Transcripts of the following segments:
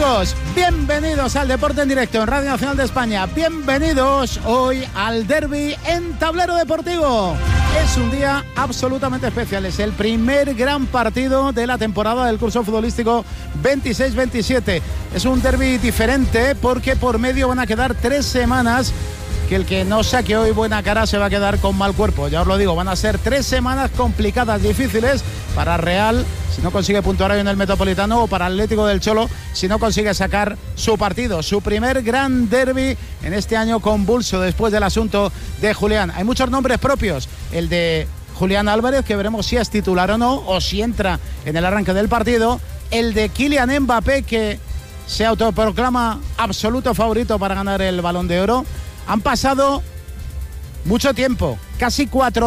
Amigos, bienvenidos al Deporte en Directo en Radio Nacional de España. Bienvenidos hoy al derbi en Tablero Deportivo. Es un día absolutamente especial. Es el primer gran partido de la temporada del curso futbolístico 26-27. Es un derbi diferente porque por medio van a quedar 3 semanas que el que no saque hoy buena cara se va a quedar con mal cuerpo. Ya os lo digo, van a ser 3 semanas complicadas, difíciles para Real si no consigue puntuar hoy en el Metropolitano, o para Atlético del Cholo si no consigue sacar su partido, su primer gran derbi en este año convulso después del asunto de Julián. Hay muchos nombres propios, el de Julián Álvarez, que veremos si es titular o no, o si entra en el arranque del partido, el de Kylian Mbappé, que se autoproclama absoluto favorito para ganar el Balón de Oro. Han pasado mucho tiempo, casi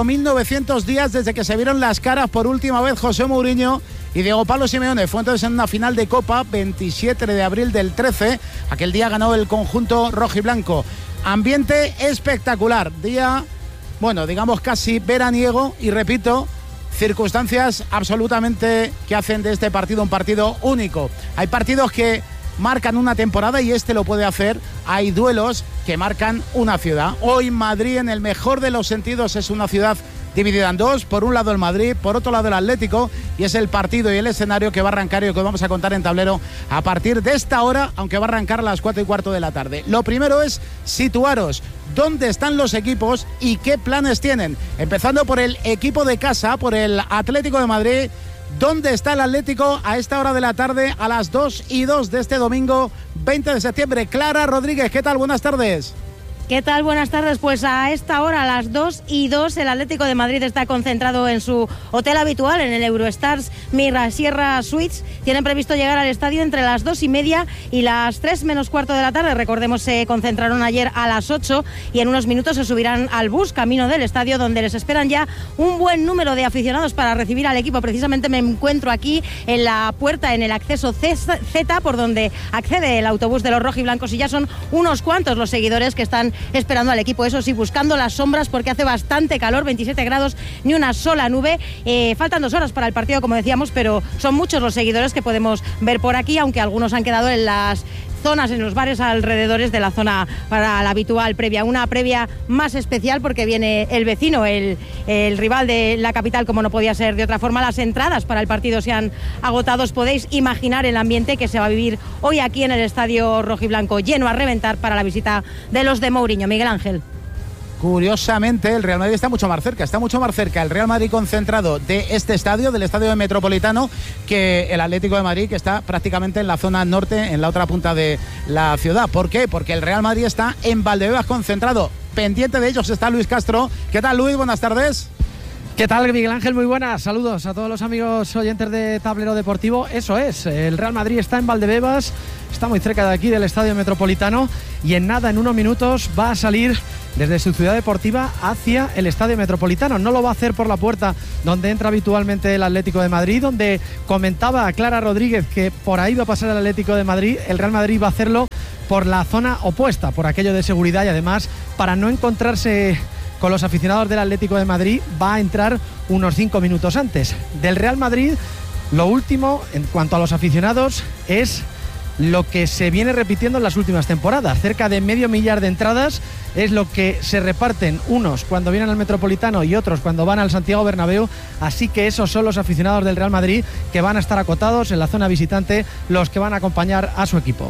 4.900 días desde que se vieron las caras por última vez José Mourinho y Diego Pablo Simeone. Fue entonces en una final de Copa, 27 de abril del 13. Aquel día ganó el conjunto rojiblanco. Ambiente espectacular, día, bueno, digamos casi veraniego, y repito, circunstancias absolutamente que hacen de este partido un partido único. Hay partidos que marcan una temporada y este lo puede hacer. Hay duelos que marcan una ciudad. Hoy Madrid, en el mejor de los sentidos, es una ciudad dividida en dos. Por un lado el Madrid, por otro lado el Atlético, y es el partido y el escenario que va a arrancar y que vamos a contar en Tablero a partir de esta hora, aunque va a arrancar a las 4:15 de la tarde. Lo primero es situaros dónde están los equipos y qué planes tienen. Empezando por el equipo de casa, por el Atlético de Madrid. ¿Dónde está el Atlético a esta hora de la tarde, a las 2:02 de este domingo 20 de septiembre? Clara Rodríguez, ¿qué tal? Buenas tardes. ¿Qué tal? Buenas tardes. Pues a esta hora, a las 2:02, el Atlético de Madrid está concentrado en su hotel habitual, en el Eurostars Mirasierra Suites. Tienen previsto llegar al estadio entre las 2:30 y las 3 menos cuarto de la tarde. Recordemos, se concentraron ayer a las 8 y en unos minutos se subirán al bus camino del estadio, donde les esperan ya un buen número de aficionados para recibir al equipo. Precisamente me encuentro aquí en la puerta, en el acceso Z, por donde accede el autobús de los rojiblancos, y ya son unos cuantos los seguidores que están esperando al equipo, eso sí, buscando las sombras porque hace bastante calor, 27 grados, ni una sola nube. Faltan 2 horas para el partido, como decíamos, pero son muchos los seguidores que podemos ver por aquí, aunque algunos han quedado en las zonas, en los bares alrededores de la zona para la habitual previa, una previa más especial porque viene el vecino, el rival de la capital, como no podía ser de otra forma. Las entradas para el partido se han agotado. Os podéis imaginar el ambiente que se va a vivir hoy aquí en el estadio rojiblanco, lleno a reventar para la visita de los de Mourinho. Miguel Ángel. Curiosamente, el Real Madrid está mucho más cerca el Real Madrid concentrado de este estadio, del estadio de Metropolitano, que el Atlético de Madrid, que está prácticamente en la zona norte, en la otra punta de la ciudad. ¿Por qué? Porque el Real Madrid está en Valdebebas concentrado. Pendiente de ellos está Luis Castro. ¿Qué tal, Luis? Buenas tardes. ¿Qué tal, Miguel Ángel? Muy buenas. Saludos a todos los amigos oyentes de Tablero Deportivo. Eso es, el Real Madrid está en Valdebebas, está muy cerca de aquí del Estadio Metropolitano, y en nada, en unos minutos, va a salir desde su ciudad deportiva hacia el Estadio Metropolitano. No lo va a hacer por la puerta donde entra habitualmente el Atlético de Madrid, donde comentaba Clara Rodríguez que por ahí va a pasar el Atlético de Madrid. El Real Madrid va a hacerlo por la zona opuesta, por aquello de seguridad, y además para no encontrarse con los aficionados del Atlético de Madrid, va a entrar unos 5 minutos antes. Del Real Madrid, lo último en cuanto a los aficionados es lo que se viene repitiendo en las últimas temporadas. Cerca de 500.000 de entradas es lo que se reparten, unos cuando vienen al Metropolitano y otros cuando van al Santiago Bernabéu. Así que esos son los aficionados del Real Madrid que van a estar acotados en la zona visitante, los que van a acompañar a su equipo.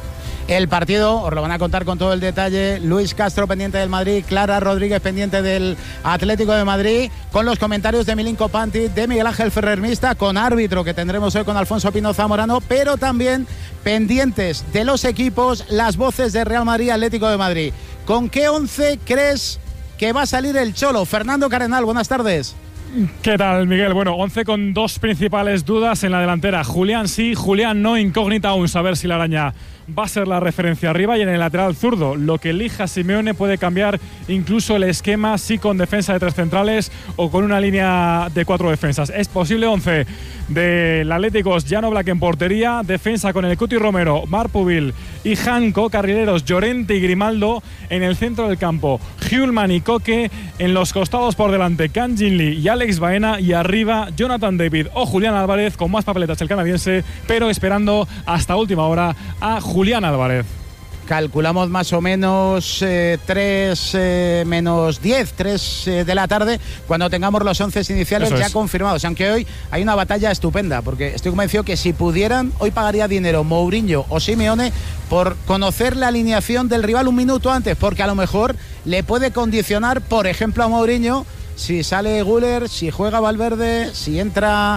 El partido os lo van a contar con todo el detalle Luis Castro, pendiente del Madrid, Clara Rodríguez, pendiente del Atlético de Madrid, con los comentarios de Milinko Pantic, de Miguel Ángel Ferrer Mista, con árbitro que tendremos hoy con Alfonso Pino Zamorano, pero también pendientes de los equipos, las voces de Real Madrid, Atlético de Madrid. ¿Con qué 11 crees que va a salir el Cholo? Fernando Cardenal, buenas tardes. ¿Qué tal, Miguel? Bueno, 11 con 2 principales dudas en la delantera. Julián sí, Julián no, incógnita aún saber si la araña va a ser la referencia arriba, y en el lateral zurdo, lo que elija Simeone puede cambiar incluso el esquema, si con defensa de 3 centrales o con una línea de 4 defensas. Es posible 11 del Atlético: Jan Oblak en portería, defensa con el Cuti Romero, Marpuvil y Janko, carrileros Llorente y Grimaldo en el centro del campo, Hjulman y Koke en los costados por delante, Can Ginli y Alex Alex Baena y arriba Jonathan David o Julián Álvarez, con más papeletas el canadiense, pero esperando hasta última hora a Julián Álvarez. Calculamos más o menos 3 menos 10, 3 de la tarde, cuando tengamos los 11 iniciales ya confirmados. Aunque hoy hay una batalla estupenda, porque estoy convencido que si pudieran, hoy pagaría dinero Mourinho o Simeone por conocer la alineación del rival un minuto antes, porque a lo mejor le puede condicionar, por ejemplo, a Mourinho, si sale Güler, si juega Valverde, si entra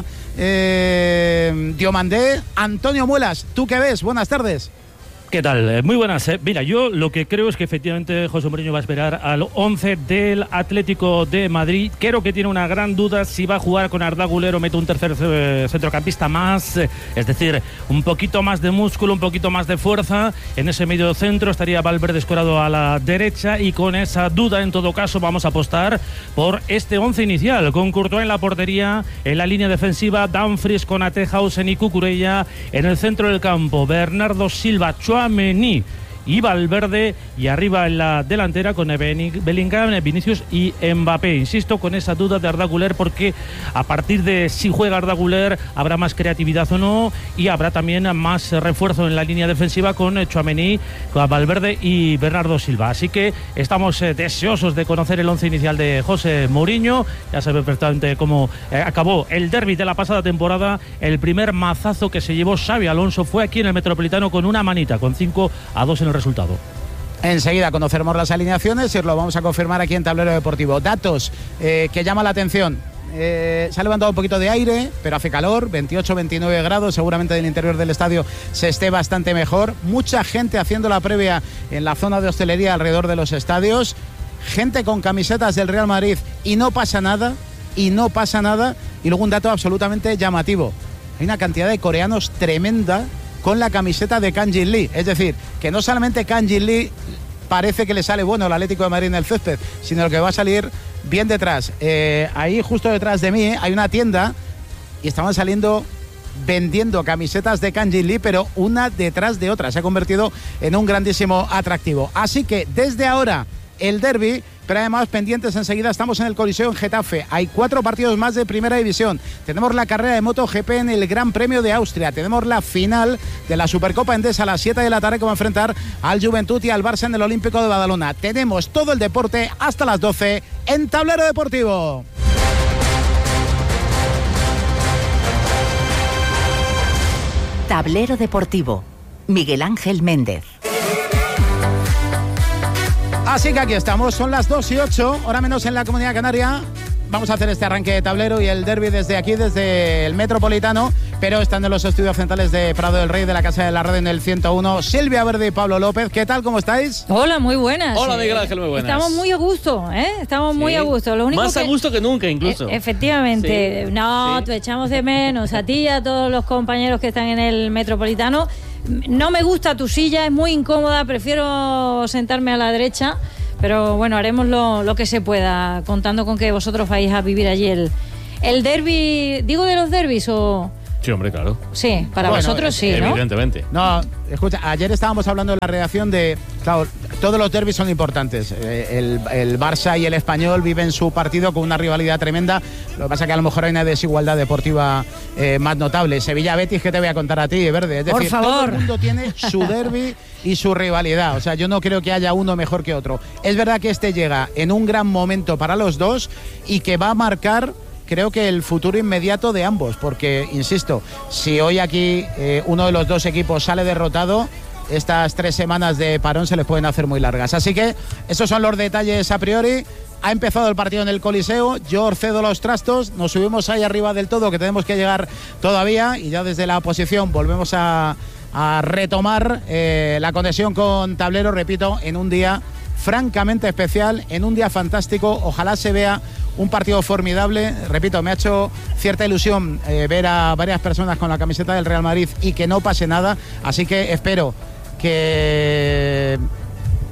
Diomandé. Antonio Muelas, ¿tú qué ves? Buenas tardes. ¿Qué tal? Muy buenas. Mira, yo lo que creo es que efectivamente José Mourinho va a esperar al 11 del Atlético de Madrid. Creo que tiene una gran duda si va a jugar con Arda Güler o mete un tercer centrocampista más. Es decir, un poquito más de músculo, un poquito más de fuerza. En ese medio centro estaría Valverde escorado a la derecha, y con esa duda, en todo caso, vamos a apostar por este 11 inicial, con Courtois en la portería, en la línea defensiva, Dumfries, Konaté, Hausen y Cucurella. En el centro del campo, Bernardo Silva, Tchouaméni y Valverde, y arriba en la delantera con Bellingham, Vinicius y Mbappé. Insisto, con esa duda de Arda Güler, porque a partir de si juega Arda Güler habrá más creatividad o no, y habrá también más refuerzo en la línea defensiva con Tchouaméni, con Valverde y Bernardo Silva. Así que estamos deseosos de conocer el 11 inicial de José Mourinho. Ya sabe perfectamente cómo acabó el derbi de la pasada temporada. El primer mazazo que se llevó Xabi Alonso fue aquí en el Metropolitano con una manita, con 5-2 en el resultado. Enseguida conoceremos las alineaciones y os lo vamos a confirmar aquí en Tablero Deportivo. Datos que llaman la atención. Se ha levantado un poquito de aire, pero hace calor, 28-29 grados, seguramente del interior del estadio se esté bastante mejor. Mucha gente haciendo la previa en la zona de hostelería alrededor de los estadios, gente con camisetas del Real Madrid, y no pasa nada. Y luego un dato absolutamente llamativo: hay una cantidad de coreanos tremenda con la camiseta de Kang Jin Lee. Es decir, que no solamente Kang Jin Lee parece que le sale bueno el Atlético de Madrid en el césped, sino que va a salir bien detrás. Ahí justo detrás de mí hay una tienda y estaban saliendo vendiendo camisetas de Kang Jin Lee, pero una detrás de otra. Se ha convertido en un grandísimo atractivo. Así que desde ahora el derbi, pero además pendientes enseguida, estamos en el Coliseo en Getafe. Hay 4 partidos más de Primera División. Tenemos la carrera de MotoGP en el Gran Premio de Austria. Tenemos la final de la Supercopa Endesa a las 7 de la tarde, que va a enfrentar al Juventud y al Barça en el Olímpico de Badalona. Tenemos todo el deporte hasta las 12 en Tablero Deportivo. Tablero Deportivo. Miguel Ángel Méndez. Así que aquí estamos, son las 2:08, hora menos en la Comunidad Canaria. Vamos a hacer este arranque de tablero y el derbi desde aquí, desde el Metropolitano, pero están en los estudios centrales de Prado del Rey, de la Casa de la Radio, en el 101. Silvia Verde y Pablo López, ¿qué tal? ¿Cómo estáis? Hola, muy buenas. Hola, Miguel Ángel, muy buenas. Estamos muy a gusto, ¿eh? Estamos muy a gusto. Lo único más a gusto que nunca, incluso. Efectivamente. Sí. No, te echamos de menos a ti y a todos los compañeros que están en el Metropolitano. No me gusta tu silla, es muy incómoda, prefiero sentarme a la derecha. Pero bueno, haremos lo que se pueda, contando con que vosotros vais a vivir allí el derbi. ¿Digo de los derbis o...? Sí, hombre, claro. Sí, para vosotros sí, ¿no? Evidentemente. No, escucha, ayer estábamos hablando en la redacción de... Claro, todos los derbis son importantes. El Barça y el Español viven su partido con una rivalidad tremenda. Lo que pasa es que a lo mejor hay una desigualdad deportiva más notable. Sevilla-Betis, ¿qué te voy a contar a ti, Verde? Es decir, por favor, todo el mundo tiene su derbi y su rivalidad. O sea, yo no creo que haya uno mejor que otro. Es verdad que este llega en un gran momento para los dos y que va a marcar, creo que, el futuro inmediato de ambos, porque, insisto, si hoy aquí uno de los dos equipos sale derrotado, estas 3 semanas de parón se les pueden hacer muy largas. Así que esos son los detalles a priori. Ha empezado el partido en el Coliseo, yo cedo los trastos, nos subimos ahí arriba del todo, que tenemos que llegar todavía, y ya desde la oposición volvemos a retomar la conexión con Tablero, repito, en un día francamente especial, en un día fantástico. Ojalá se vea un partido formidable. Repito, me ha hecho cierta ilusión ver a varias personas con la camiseta del Real Madrid y que no pase nada, así que espero que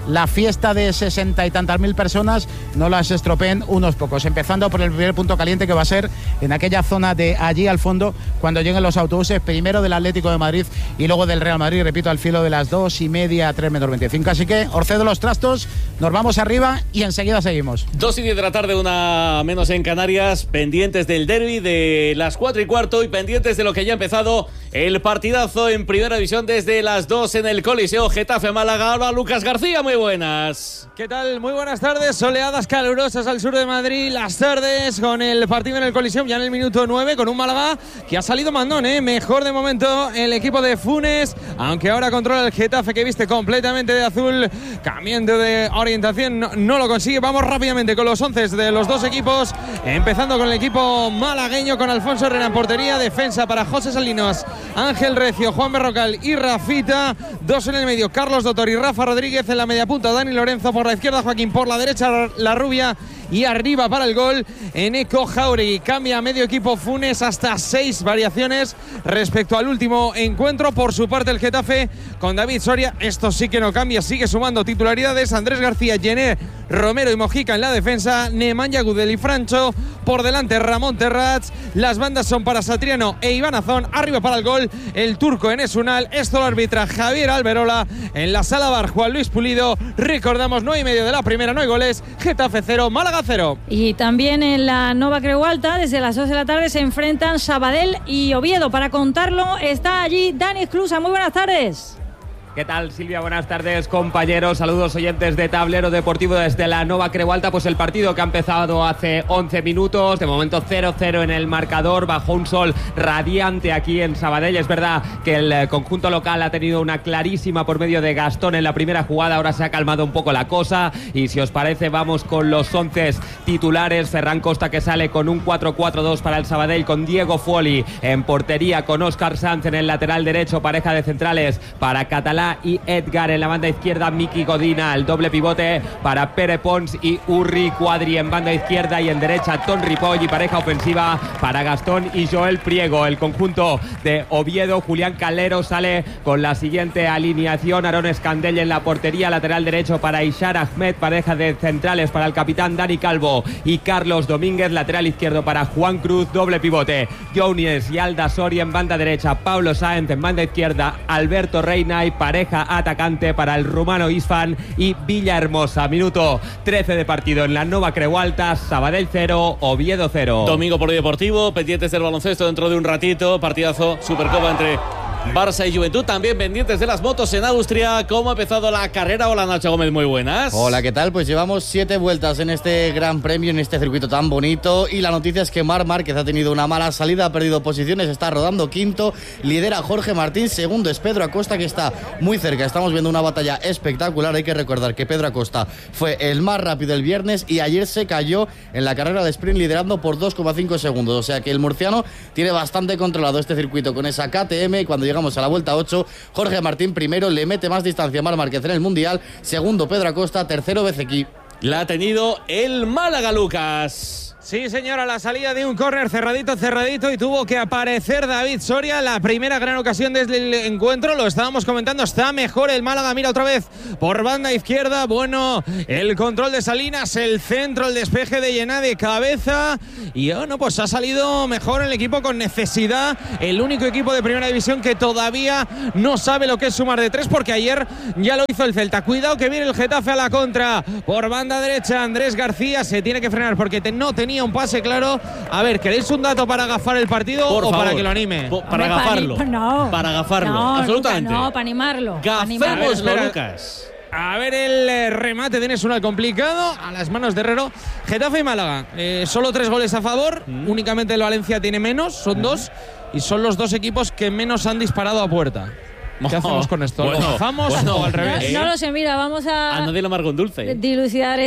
la fiesta de 60 y tantas mil personas no las estropeen unos pocos, empezando por el primer punto caliente, que va a ser en aquella zona de allí al fondo, cuando lleguen los autobuses, primero del Atlético de Madrid y luego del Real Madrid, repito, al filo de las 2:30, 3:25. Así que os cedo los trastos, nos vamos arriba y enseguida seguimos. 2:10 de la tarde, 1:00 en Canarias, pendientes del derbi de las 4:15 y pendientes de lo que ya ha empezado el partidazo en Primera División desde las 2 en el Coliseo Getafe-Málaga. Ahora Lucas García, muy buenas. ¿Qué tal? Muy buenas tardes. Soleadas calurosas al sur de Madrid. Las tardes con el partido en el Coliseum ya en el minuto 9 con un Málaga que ha salido mandón, Mejor de momento el equipo de Funes, aunque ahora controla el Getafe, que viste completamente de azul, cambiando de orientación, no lo consigue. Vamos rápidamente con los 11 de los dos equipos, empezando con el equipo malagueño con Alfonso Herrera en portería, defensa para José Salinas, Ángel Recio, Juan Berrocal y Rafita, dos en el medio, Carlos Dotor y Rafa Rodríguez, en la media punta Dani Lorenzo, por la izquierda Joaquín, por la derecha La Rubia, y arriba para el gol Eneco Jauregui. Cambia medio equipo Funes, hasta 6 variaciones respecto al último encuentro. Por su parte el Getafe con David Soria, esto sí que no cambia, sigue sumando titularidades: Andrés García, Jenné, Romero y Mojica en la defensa, Nemanja Gudel y Francho, por delante Ramón Terrats, las bandas son para Satriano e Iván Azón, arriba para el gol el turco Enes Unal. Esto lo arbitra Javier Alberola, en la sala bar Juan Luis Pulido. Recordamos, 9:30 de la primera, no hay goles, Getafe 0, Málaga 0. Y también en la Nova Creu Alta, desde las 2 de la tarde, se enfrentan Sabadell y Oviedo. Para contarlo está allí Dani Esclusa. Muy buenas tardes. ¿Qué tal, Silvia? Buenas tardes, compañeros. Saludos, oyentes de Tablero Deportivo desde la Nova Creu Alta. Pues el partido que ha empezado hace 11 minutos, de momento 0-0 en el marcador, bajo un sol radiante aquí en Sabadell. Es verdad que el conjunto local ha tenido una clarísima por medio de Gastón en la primera jugada. Ahora se ha calmado un poco la cosa y, si os parece, vamos con los 11 titulares. Ferran Costa, que sale con un 4-4-2 para el Sabadell, con Diego Fuoli en portería, con Óscar Sanz en el lateral derecho, pareja de centrales para Catalá y Edgar. En la banda izquierda Miki Godina, el doble pivote para Pere Pons y Urri Cuadri en banda izquierda, y en derecha Ton Ripoll, y pareja ofensiva para Gastón y Joel Priego. El conjunto de Oviedo, Julián Calero sale con la siguiente alineación: Aarón Escandell en la portería, lateral derecho para Ishar Ahmed, pareja de centrales para el capitán Dani Calvo y Carlos Domínguez, lateral izquierdo para Juan Cruz, doble pivote Jounies y Alda Soria en banda derecha, Pablo Sáenz en banda izquierda, Alberto Reina y pareja atacante para el rumano Isfan y Villahermosa. Minuto 13 de partido en la Nova Creu Alta, Sabadell 0, Oviedo 0. Domingo polideportivo, pendientes del baloncesto dentro de un ratito, partidazo Supercopa entre Barça y Juventud. También pendientes de las motos en Austria. ¿Cómo ha empezado la carrera? Hola, Nacho Gómez, muy buenas. Hola, ¿qué tal? Pues llevamos 7 vueltas en este Gran Premio, en este circuito tan bonito, y la noticia es que Marc Márquez ha tenido una mala salida, ha perdido posiciones, está rodando quinto, lidera Jorge Martín, segundo es Pedro Acosta, que está muy cerca. Estamos viendo una batalla espectacular. Hay que recordar que Pedro Acosta fue el más rápido el viernes y ayer se cayó en la carrera de sprint liderando por 2,5 segundos, o sea que el murciano tiene bastante controlado este circuito con esa KTM. Y cuando llegamos a la vuelta 8, Jorge Martín primero, le mete más distancia a Marc Márquez en el Mundial, segundo Pedro Acosta, tercero Bezequi. La ha tenido el Málaga, Lucas. Sí, señora, la salida de un córner cerradito, y tuvo que aparecer David Soria. La primera gran ocasión desde el encuentro, lo estábamos comentando, está mejor el Málaga. Mira otra vez por banda izquierda, bueno, el control de Salinas, el centro, el despeje de Llená de cabeza, y bueno, pues ha salido mejor el equipo con necesidad, el único equipo de primera división que todavía no sabe lo que es sumar de 3, porque ayer ya lo hizo el Celta. Cuidado que viene el Getafe a la contra, por banda derecha Andrés García, se tiene que frenar porque no tenía un pase claro. A ver, ¿queréis un dato para agafar el partido o para que lo anime? Para agafarlo. No. Para agafarlo, no, absolutamente. No, para animarlo. Gafémoslo, Lucas. A ver el remate, tienes un complicado a las manos de Herrero. Getafe y Málaga, solo 3 goles a favor, únicamente el Valencia tiene menos, son 2, y son los 2 equipos que menos han disparado a puerta. ¿Qué hacemos con esto? ¿Lo bajamos o al revés? No lo sé, mira, vamos a nadie lo amargo en dulce. Dilucidar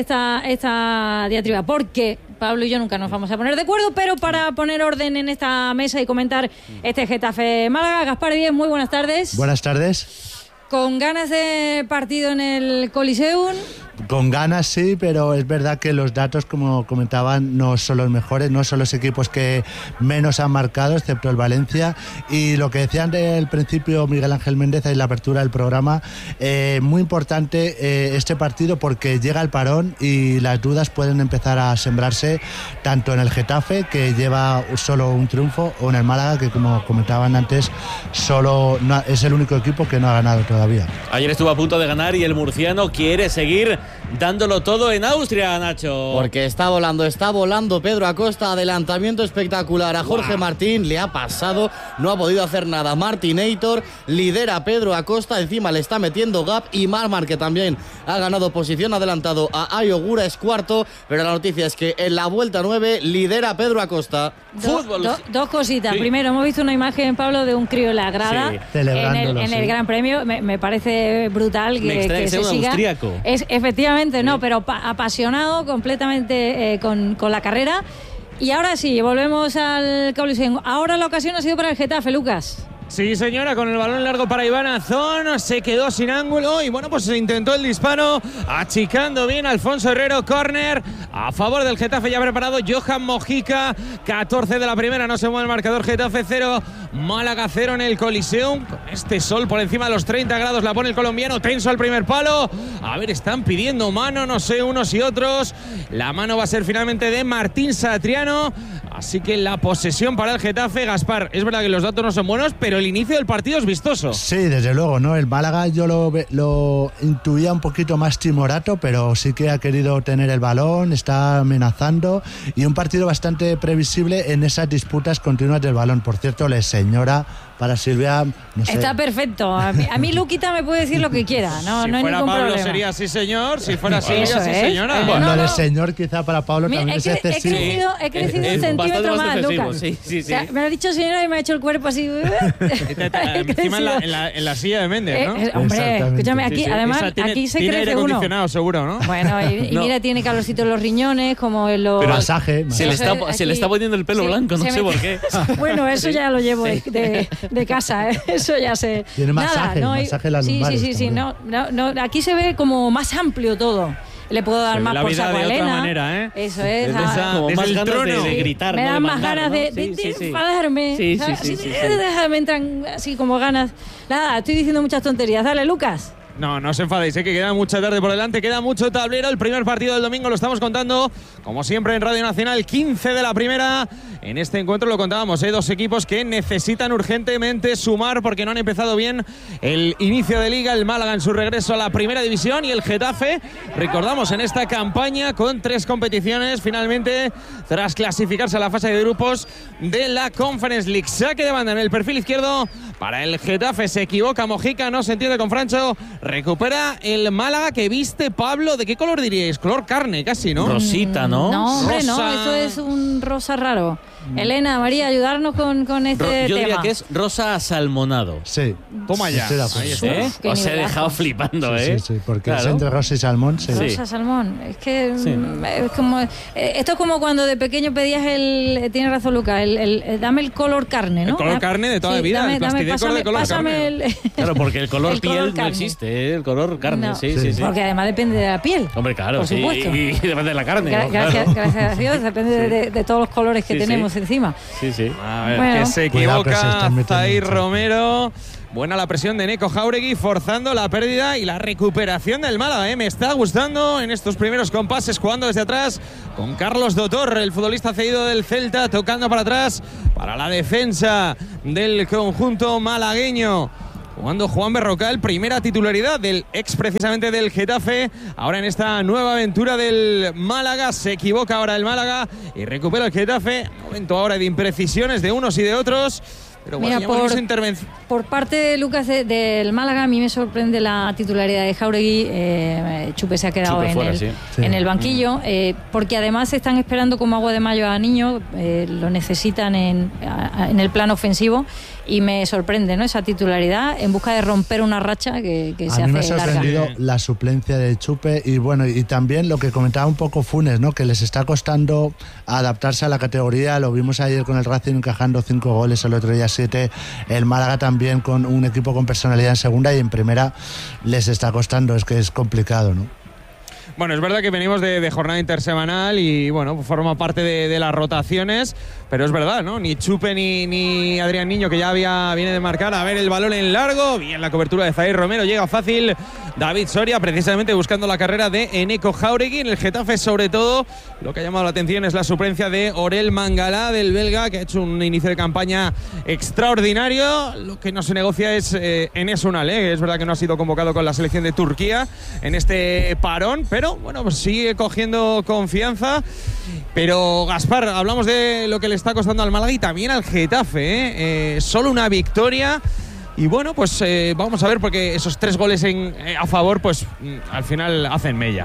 esta diatriba, porque Pablo y yo nunca nos vamos a poner de acuerdo, pero para poner orden en esta mesa y comentar este Getafe Málaga, Gaspar Díez, muy buenas tardes. Buenas tardes. Con ganas de partido en el Coliseum, Con ganas sí, pero es verdad que los datos, como comentaban, no son los mejores, no son los equipos que menos han marcado, excepto el Valencia. Y lo que decían del principio Miguel Ángel Méndez en la apertura del programa, muy importante este partido porque llega el parón y las dudas pueden empezar a sembrarse tanto en el Getafe, que lleva solo un triunfo, o en el Málaga, que como comentaban antes, es el único equipo que no ha ganado todavía. Ayer estuvo a punto de ganar y el murciano quiere seguir dándolo todo en Austria, Nacho. Porque está volando Pedro Acosta, adelantamiento espectacular a Jorge Martín, le ha pasado, no ha podido hacer nada. Martinator lidera Pedro Acosta, encima le está metiendo gap, y Marmar, que también ha ganado posición, adelantado a Ayogura, es cuarto, pero la noticia es que en la vuelta 9 lidera Pedro Acosta. Dos cositas. Sí. Primero, hemos visto una imagen, Pablo, de un crío en la grada, en el Gran Premio. Me parece brutal que se siga. Austríaco. Efectivamente, no, pero apasionado completamente con la carrera. Y ahora sí, volvemos al Coliseum. Ahora la ocasión ha sido para el Getafe, Lucas. Sí, señora, con el balón largo para Iván Azón, se quedó sin ángulo y bueno, pues se intentó el disparo, achicando bien Alfonso Herrero, córner a favor del Getafe, ya preparado Johan Mojica, 14 de la primera, no se mueve el marcador, Getafe 0, Málaga 0 en el Coliseum, con este sol por encima de los 30 grados, la pone el colombiano, tenso al primer palo, a ver, están pidiendo mano, no sé, unos y otros, la mano va a ser finalmente de Martín Satriano, así que la posesión para el Getafe. Gaspar, es verdad que los datos no son buenos, pero el inicio del partido es vistoso. Sí, desde luego, ¿no? El Málaga yo lo intuía un poquito más timorato, pero sí que ha querido tener el balón, está amenazando, y un partido bastante previsible en esas disputas continuas del balón. Por cierto, la señora para Silvia, no sé. Está perfecto. A mí Luquita me puede decir lo que quiera, no hay ningún Pablo problema. Sería sí señor, si fuera Silvia sí señora. Bueno, el señor quizá para Pablo también es excesivo. He crecido un centímetro más, Lucas. Sí. O sea, me lo ha dicho señora y me ha hecho el cuerpo así. Encima en la silla de Méndez, ¿no? Hombre, escúchame, aquí además aquí se tiene crece aire uno. acondicionado, seguro, ¿no? Bueno, y mira, tiene calorcito en los riñones, como en los... Pero masaje. Se le está poniendo el pelo blanco, no sé por qué. Bueno, eso ya lo llevo de casa, ¿eh? Eso ya sé. Tiene masaje, masaje las lumbares. Sí. No, aquí se ve como más amplio todo. Le puedo dar más por saco a Elena. Otra manera, ¿eh? Eso es. Como más ganas de gritar. Me dan más ganas de enfadarme. Me entran así como ganas. Nada, estoy diciendo muchas tonterías. Dale, Lucas. No os enfadéis, que queda mucha tarde por delante, queda mucho tablero. El primer partido del domingo lo estamos contando, como siempre, en Radio Nacional, 15 de la primera. En este encuentro lo contábamos, dos equipos que necesitan urgentemente sumar porque no han empezado bien el inicio de liga. El Málaga en su regreso a la primera división y el Getafe, recordamos, en esta campaña con 3 competiciones finalmente tras clasificarse a la fase de grupos de la Conference League. Saque de banda en el perfil izquierdo para el Getafe, se equivoca Mojica, no se entiende con Francho. Recupera el Málaga, que viste, Pablo, ¿de qué color diríais? Color carne, casi, ¿no? Rosita, ¿no? No, hombre, rosa. no, eso es un rosa raro. Elena, María, ayudarnos con este tema. Yo diría que es rosa salmonado. Sí. Toma ya. Ahí está. Os he dejado flipando, ¿eh? Sí, porque es entre rosa y salmón. Sí. Rosa, salmón. Es que es como... esto es como cuando de pequeño pedías tiene razón Lucas, dame el color carne, ¿no? El color carne de toda la vida, el plastidecor de color carne. Claro, porque el color piel no existe, el color carne, sí. Porque además depende de la piel. Hombre, claro, por supuesto. Y depende de la carne. Gracias a Dios, depende de todos los colores que tenemos encima. Sí. A ver, que se equivoca Zair Romero. Buena la presión de Neko Jauregui, forzando la pérdida y la recuperación del Málaga. Me está gustando en estos primeros compases, jugando desde atrás con Carlos Dotor, el futbolista cedido del Celta, tocando para atrás para la defensa del conjunto malagueño. Jugando Juan Berrocal, primera titularidad del ex precisamente del Getafe. Ahora en esta nueva aventura del Málaga, se equivoca ahora el Málaga y recupera el Getafe. Momento ahora de imprecisiones de unos y de otros. Pero bueno, mira, por parte de Lucas del Málaga, a mí me sorprende la titularidad de Jauregui. Chupe se ha quedado en el banquillo, porque además están esperando como agua de mayo a Niño, lo necesitan en el plano ofensivo, y me sorprende, ¿no?, esa titularidad en busca de romper una racha que se hace larga. A mí me ha sorprendido la suplencia de Chupe y bueno, y también lo que comentaba un poco Funes, ¿no?, que les está costando adaptarse a la categoría. Lo vimos ayer con el Racing encajando 5 goles, el otro día 7. El Málaga también con un equipo con personalidad en segunda, y en primera les está costando, es que es complicado, ¿no? Bueno, es verdad que venimos de jornada intersemanal y bueno, forma parte de las rotaciones, pero es verdad, ¿no? Ni Chupe ni Adrián Niño, que ya viene de marcar. A ver el balón en largo, bien la cobertura de Zaire Romero, llega fácil David Soria, precisamente buscando la carrera de Eneko Jauregui. En el Getafe, sobre todo, lo que ha llamado la atención es la suplencia de Orel Mangala, del belga, que ha hecho un inicio de campaña extraordinario. Lo que no se negocia es Enes Unal, es verdad que no ha sido convocado con la selección de Turquía en este parón, pero bueno, pues sigue cogiendo confianza. Pero Gaspar, hablamos de lo que le está costando al Málaga y también al Getafe, solo una victoria. Y bueno, pues vamos a ver, porque esos 3 goles a favor, pues al final hacen mella.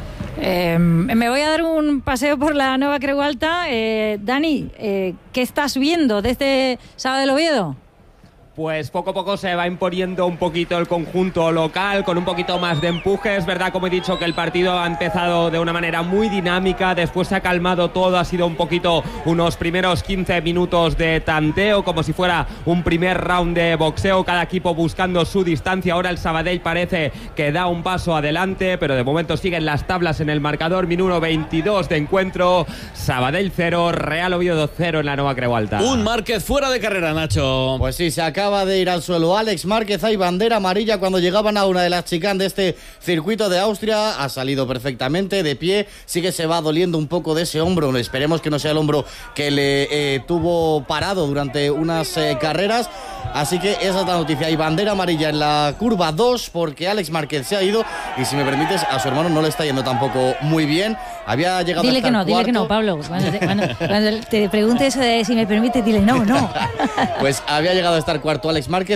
Me voy a dar un paseo por la Nueva Creu Alta. Dani, ¿qué estás viendo de este sábado del Oviedo? Pues poco a poco se va imponiendo un poquito el conjunto local, con un poquito más de empuje. Es verdad, como he dicho, que el partido ha empezado de una manera muy dinámica, después se ha calmado todo, ha sido un poquito unos primeros 15 minutos de tanteo, como si fuera un primer round de boxeo, cada equipo buscando su distancia. Ahora el Sabadell parece que da un paso adelante, pero de momento siguen las tablas en el marcador. Minuto 22 de encuentro, Sabadell 0, Real Oviedo 0 en la Nueva Creu Alta. Un Márquez fuera de carrera, Nacho. Pues sí, se acaba de ir al suelo Alex Márquez. Hay bandera amarilla cuando llegaban a una de las chicane de este circuito de Austria. Ha salido perfectamente de pie. Sí que se va doliendo un poco de ese hombro. Esperemos que no sea el hombro que le tuvo parado durante unas carreras. Así que esa es la noticia. Hay bandera amarilla en la curva 2 porque Alex Márquez se ha ido. Y si me permites, a su hermano no le está yendo tampoco muy bien. Había llegado dile hasta el cuarto. Dile que no, Pablo. Cuando te pregunte eso de si me permite, dile no. Pues había llegado a estar cuarto Alex Márquez,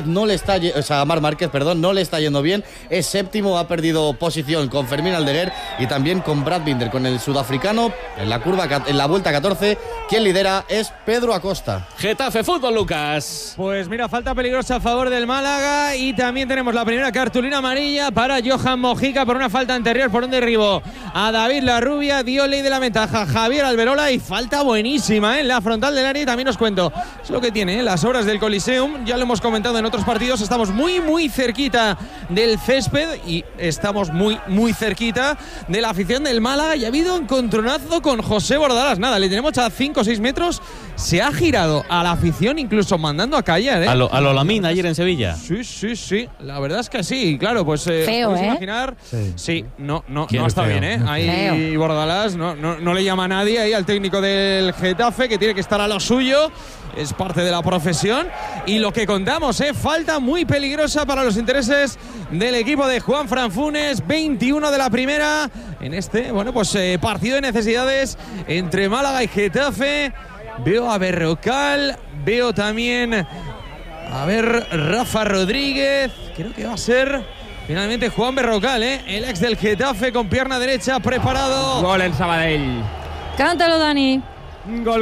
Marc Márquez, no le está yendo bien. Es séptimo, ha perdido posición con Fermín Aldeguer y también con Brad Binder, con el sudafricano en la vuelta 14. Quien lidera es Pedro Acosta. Getafe Fútbol, Lucas. Pues mira, falta peligrosa a favor del Málaga y también tenemos la primera cartulina amarilla para Johan Mojica por una falta anterior, por un derribo a David Larrubia. Dio ley de la ventaja Javier Alberola y falta buenísima en la frontal del área. Y también os cuento, es lo que tiene las obras del Coliseum, ya lo hemos comentado en otros partidos, estamos muy cerquita del césped y estamos muy cerquita de la afición del Málaga. Y ha habido un encontronazo con José Bordalas, nada, le tenemos a 5 o 6 metros, se ha girado a la afición, incluso mandando a callar, a lo Lamín ayer en Sevilla. Sí, la verdad es que sí, claro, pues feo, podéis imaginar. Sí, no está feo? Bien, ahí Bordalas no le llama a nadie ahí al técnico del Getafe, que tiene que estar a lo suyo, es parte de la profesión. Y lo que contamos, falta muy peligrosa para los intereses del equipo de Juanfran Funes. 21 de la primera en este, partido de necesidades entre Málaga y Getafe. Veo a Berrocal, veo también Rafa Rodríguez. Creo que va a ser finalmente Juan Berrocal, el ex del Getafe, con pierna derecha preparado. Gol en Sabadell. Cántalo, Dani. Gol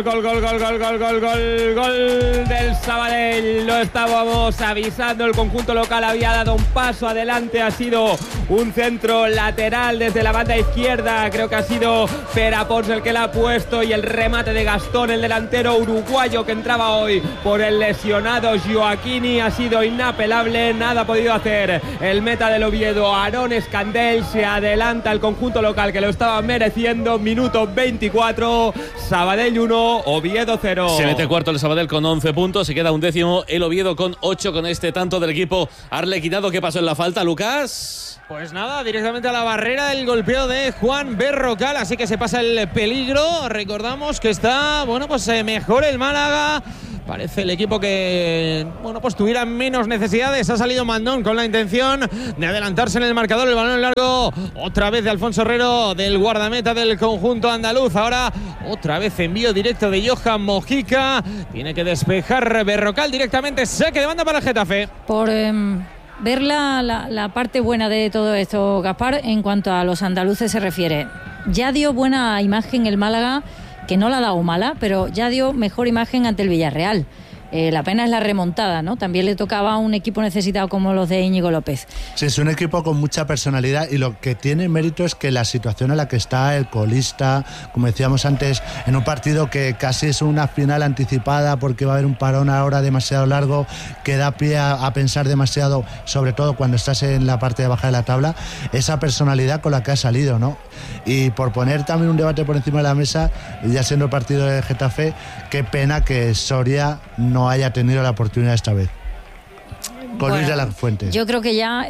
del Sabadell. Lo estábamos avisando, el conjunto local había dado un paso adelante, ha sido un centro lateral desde la banda izquierda, creo que ha sido Perapons el que la ha puesto, y el remate de Gastón, el delantero uruguayo que entraba hoy por el lesionado Joaquini, ha sido inapelable, nada ha podido hacer el meta del Oviedo, Aarón Escandel. Se adelanta el conjunto local que lo estaba mereciendo. Minuto 24, Sabadell 1, Oviedo 0. Se mete cuarto el Sabadell con 11 puntos, se queda un décimo el Oviedo con 8, con este tanto del equipo arlequinado. ¿Qué pasó en la falta, Lucas? Pues nada, directamente a la barrera el golpeo de Juan Berrocal, así que se pasa el peligro. Recordamos que está, mejor el Málaga. Parece el equipo que, tuviera menos necesidades. Ha salido Mandón con la intención de adelantarse en el marcador. El balón largo, otra vez de Alfonso Herrero, del guardameta del conjunto andaluz. Ahora, otra vez envío directo de Johan Mojica. Tiene que despejar Berrocal directamente. Saque de banda para el Getafe. Por ver la parte buena de todo esto, Gaspar, en cuanto a los andaluces se refiere. Ya dio buena imagen el Málaga, que no la ha dado mala, pero ya dio mejor imagen ante el Villarreal. La pena es la remontada, ¿no? También le tocaba a un equipo necesitado como los de Íñigo López. Sí, es un equipo con mucha personalidad y lo que tiene mérito es que la situación en la que está el colista, como decíamos antes, en un partido que casi es una final anticipada porque va a haber un parón ahora demasiado largo que da pie a pensar demasiado, sobre todo cuando estás en la parte de baja de la tabla, esa personalidad con la que ha salido, ¿no? Y por poner también un debate por encima de la mesa, ya siendo el partido de Getafe, qué pena que Soria no haya tenido la oportunidad esta vez con Luis de la Fuente. Yo creo que ya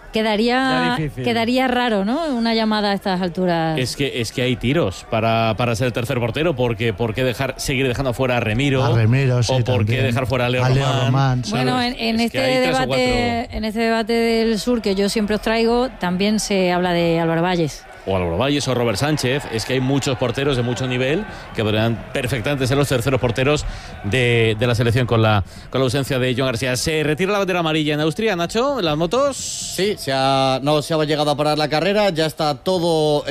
quedaría raro, ¿no? Una llamada a estas alturas. Es que hay tiros para ser el tercer portero, porque ¿por qué seguir dejando fuera a Remiro? Sí, o por qué dejar fuera a Leo Román. Bueno, en este debate del sur que yo siempre os traigo, también se habla de Álvaro Valles. O Álvaro Valles o Robert Sánchez. Es que hay muchos porteros de mucho nivel que podrían perfectamente ser los terceros porteros de la selección con la ausencia de Joan García. ¿Se retira la bandera amarilla en Austria, Nacho, en las motos? Sí, no se ha llegado a parar la carrera, ya está todo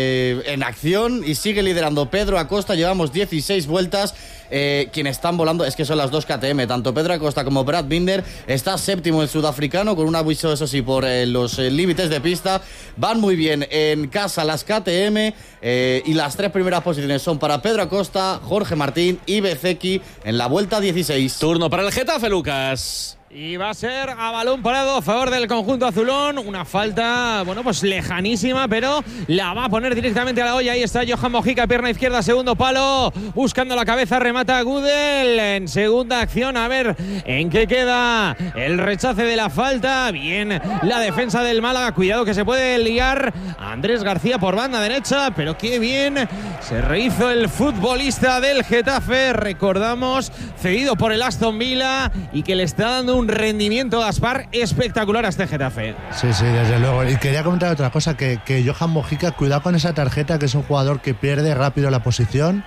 en acción y sigue liderando Pedro Acosta. Llevamos 16 vueltas. Quienes están volando es que son las dos KTM, tanto Pedro Acosta como Brad Binder. Está séptimo el sudafricano con un aviso, eso sí, por los límites de pista. Van muy bien en casa las KTM y las tres primeras posiciones son para Pedro Acosta, Jorge Martín y Bezzecchi en la vuelta 16. Turno para el Getafe, Lucas. Y va a ser a balón parado a favor del conjunto azulón. Una falta, bueno, pues lejanísima, pero la va a poner directamente a la olla. Ahí está Johan Mojica, pierna izquierda, segundo palo. Buscando la cabeza, remata Gudel en segunda acción. A ver en qué queda el rechace de la falta. Bien la defensa del Málaga. Cuidado que se puede liar Andrés García por banda derecha, pero qué bien se rehizo el futbolista del Getafe. Recordamos, cedido por el Aston Villa y que le está dando un rendimiento Gaspar espectacular a este Getafe. Sí, desde luego. Y quería comentar otra cosa, que Johan Mojica, cuidado con esa tarjeta, que es un jugador que pierde rápido la posición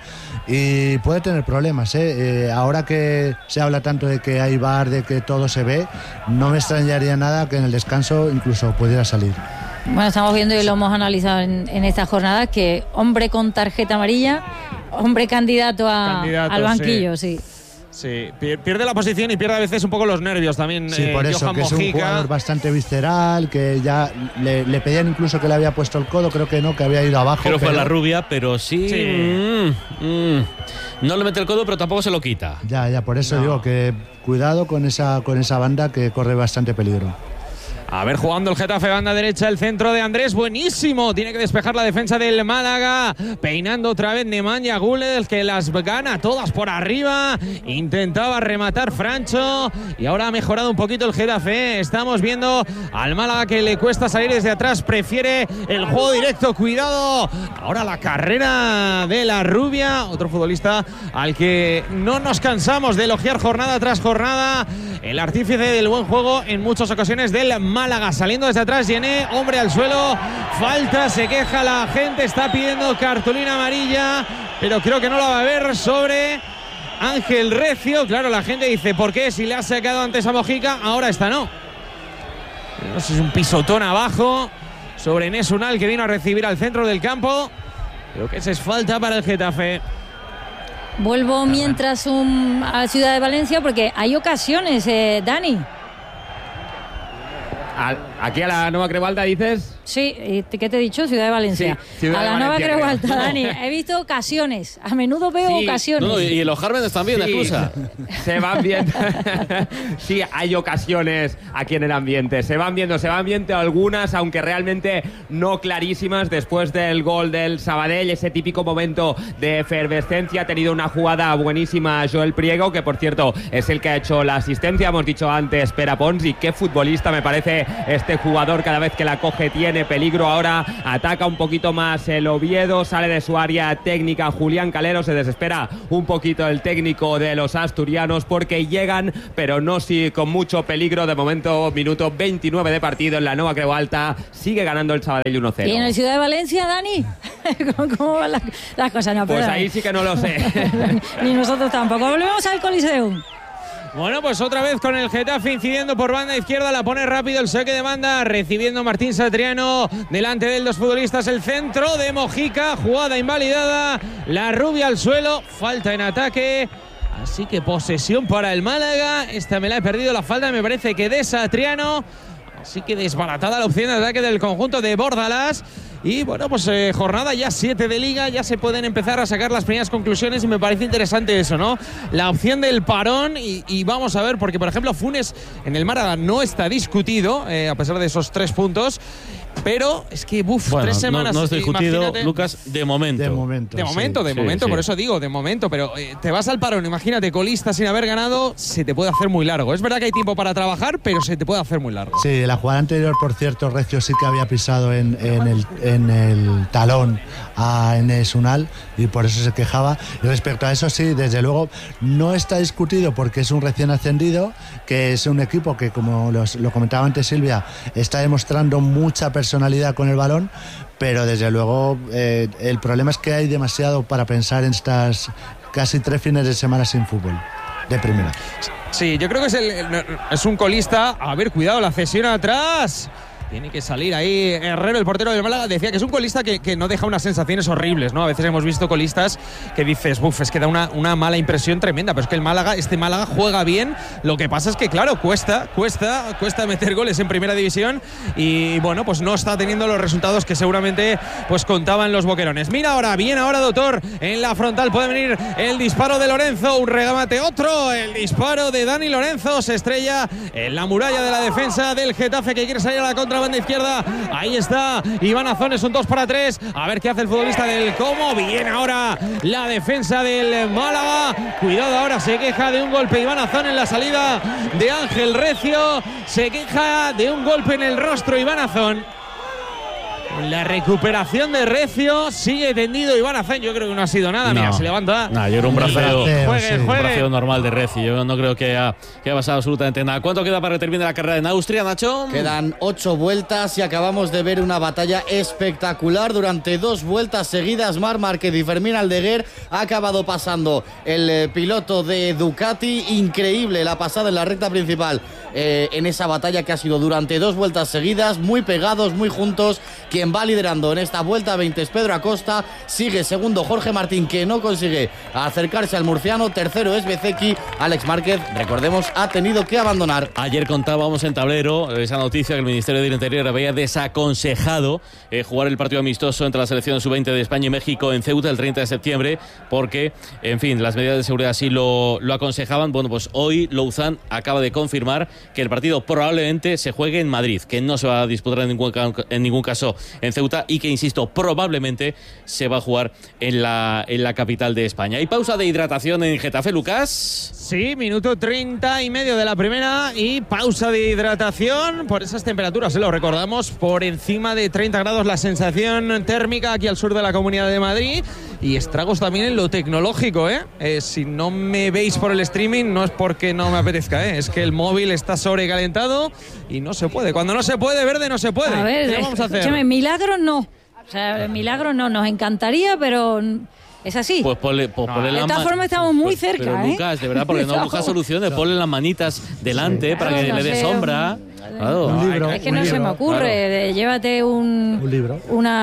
y puede tener problemas, ahora que se habla tanto de que hay VAR, de que todo se ve, no me extrañaría nada que en el descanso incluso pudiera salir. Bueno, estamos viendo y lo hemos analizado en esta jornada, que hombre con tarjeta amarilla, hombre candidato al banquillo, sí. Sí, pierde la posición y pierde a veces un poco los nervios también. Sí, por eso, Johan que Mojica. Es un jugador bastante visceral, que ya le pedían incluso que le había puesto el codo, creo que no, que había ido abajo. Creo que fue la rubia, pero sí. No le mete el codo, pero tampoco se lo quita. Ya, por eso digo que cuidado con esa banda que corre bastante peligro. A ver, jugando el Getafe, banda derecha, el centro de Andrés, buenísimo. Tiene que despejar la defensa del Málaga. Peinando otra vez Nemanja Guled, que las gana todas por arriba. Intentaba rematar Francho y ahora ha mejorado un poquito el Getafe. Estamos viendo al Málaga que le cuesta salir desde atrás. Prefiere el juego directo. Cuidado. Ahora la carrera de la rubia. Otro futbolista al que no nos cansamos de elogiar jornada tras jornada. El artífice del buen juego en muchas ocasiones del Málaga. Saliendo desde atrás, Yené, hombre al suelo, falta, se queja la gente, está pidiendo cartulina amarilla, pero creo que no la va a ver sobre Ángel Recio. Claro, la gente dice, ¿por qué? Si le ha sacado antes a Mojica, ahora esta no. No sé, es un pisotón abajo sobre Enes Unal, que vino a recibir al centro del campo. Creo que esa es falta para el Getafe. Vuelvo mientras a Ciudad de Valencia, porque hay ocasiones, Dani. Aquí a la Nueva Crebalda, dices. Sí, ¿qué te he dicho? Ciudad de Valencia. Sí, Ciudad a la de Nueva Valencia, Crebalda, creo. Dani. He visto ocasiones. A menudo veo ocasiones. No, y en los Jármenes también, excusa. Se van viendo. Sí, hay ocasiones aquí en el ambiente. Se van viendo algunas, aunque realmente no clarísimas. Después del gol del Sabadell, ese típico momento de efervescencia, ha tenido una jugada buenísima Joel Priego, que por cierto es el que ha hecho la asistencia. Hemos dicho antes Pere Pons, y qué futbolista me parece este jugador. Cada vez que la coge tiene peligro. Ahora ataca un poquito más el Oviedo, sale de su área técnica Julián Calero, se desespera un poquito el técnico de los asturianos porque llegan, pero no sí con mucho peligro. De momento, minuto 29 de partido en la Nueva Creu Alta, sigue ganando el Sabadell 1-0. ¿Y en el Ciudad de Valencia, Dani? ¿Cómo van las cosas? No, pues perdón. ahí sí que no lo sé. Ni nosotros tampoco. Volvemos al Coliseum. Bueno, pues otra vez con el Getafe incidiendo por banda izquierda, la pone rápido el saque de banda, recibiendo Martín Satriano, delante de él dos futbolistas, el centro de Mojica, jugada invalidada, la rubia al suelo, falta en ataque Así que posesión para el Málaga. Esta me la he perdido, la falta me parece que de Satriano. Así que desbaratada la opción de ataque del conjunto de Bordalás. Y bueno, pues jornada ya 7 de Liga, ya se pueden empezar a sacar las primeras conclusiones y me parece interesante eso, ¿no? La opción del parón y vamos a ver, porque por ejemplo Funes en el Málaga no está discutido, a pesar de esos 3 puntos. Pero es que, bueno, 3 semanas. No es discutido, imagínate. Lucas, de momento. De momento, sí. Por eso digo, de momento. Pero te vas al parón, imagínate, colista sin haber ganado, se te puede hacer muy largo. Es verdad que hay tiempo para trabajar, pero se te puede hacer muy largo. Sí, la jugada anterior, por cierto, Recio sí que había pisado en el talón a Enes Unal y por eso se quejaba. Y respecto a eso, sí, desde luego, no está discutido porque es un recién ascendido, que es un equipo que, como lo comentaba antes Silvia, está demostrando mucha personalidad con el balón, pero desde luego el problema es que hay demasiado para pensar en estas casi 3 fines de semana sin fútbol de primera. Sí, yo creo que es un colista. A ver, cuidado, la cesión atrás. Tiene que salir ahí Herrero, el portero del Málaga. Decía que es un colista que no deja unas sensaciones horribles, ¿no? A veces hemos visto colistas que dices, es que da una mala impresión tremenda. Pero es que este Málaga juega bien. Lo que pasa es que, claro, cuesta meter goles en primera división. Y bueno, pues no está teniendo los resultados que seguramente pues contaban los boquerones. Mira ahora, bien ahora, doctor. En la frontal puede venir el disparo de Lorenzo. Un remate, otro. El disparo de Dani Lorenzo. Se estrella en la muralla de la defensa del Getafe, que quiere salir a la contra banda izquierda. Ahí está Iván Azón, es un 2-3. A ver qué hace el futbolista del Como. Bien ahora la defensa del Málaga. Cuidado, ahora se queja de un golpe Iván Azón en la salida de Ángel Recio. Se queja de un golpe en el rostro Iván Azón. La recuperación de Recio, sigue tendido Iván Azón. Yo creo que no ha sido nada. Mira, se levanta. Yo creo un braceo, juegue. Un braceo normal de Recio. Yo no creo que haya pasado absolutamente nada. ¿Cuánto queda para que termine la carrera en Austria, Nacho? Quedan 8 vueltas y acabamos de ver una batalla espectacular durante 2 vueltas seguidas. Marc Márquez y Fermín Aldeguer. Ha acabado pasando el piloto de Ducati. Increíble la pasada en la recta principal en esa batalla que ha sido durante 2 vueltas seguidas, muy pegados, muy juntos. Quien va liderando en esta vuelta 20 es Pedro Acosta, sigue segundo Jorge Martín, que no consigue acercarse al murciano, tercero es Bezzecchi. Alex Márquez, recordemos, ha tenido que abandonar. Ayer contábamos en Tablero esa noticia que el Ministerio del Interior había desaconsejado jugar el partido amistoso entre la selección sub-20 de España y México en Ceuta el 30 de septiembre porque, en fin, las medidas de seguridad así lo aconsejaban. Bueno, pues hoy Louzán acaba de confirmar que el partido probablemente se juegue en Madrid, que no se va a disputar en ningún caso en Ceuta y que, insisto, probablemente se va a jugar en la capital de España. ¿Hay pausa de hidratación en Getafe, Lucas? Sí, minuto 30 y medio de la primera y pausa de hidratación por esas temperaturas, lo recordamos, por encima de 30 grados la sensación térmica aquí al sur de la Comunidad de Madrid y estragos también en lo tecnológico, si no me veis por el streaming no es porque no me apetezca, es que el móvil está sobrecalentado y no se puede. Cuando no se puede, Verde, no se puede. A ver, ¿qué vamos a hacer? Escúchame, milagros no. O sea, milagros no, nos encantaría, pero es así. Pues ponle de todas formas estamos muy cerca, pero Lucas, de verdad, porque no buscas soluciones, ponle las manitas delante para que le dé sombra. Claro. Un libro, es que no se me ocurre. Claro. Llévate un libro.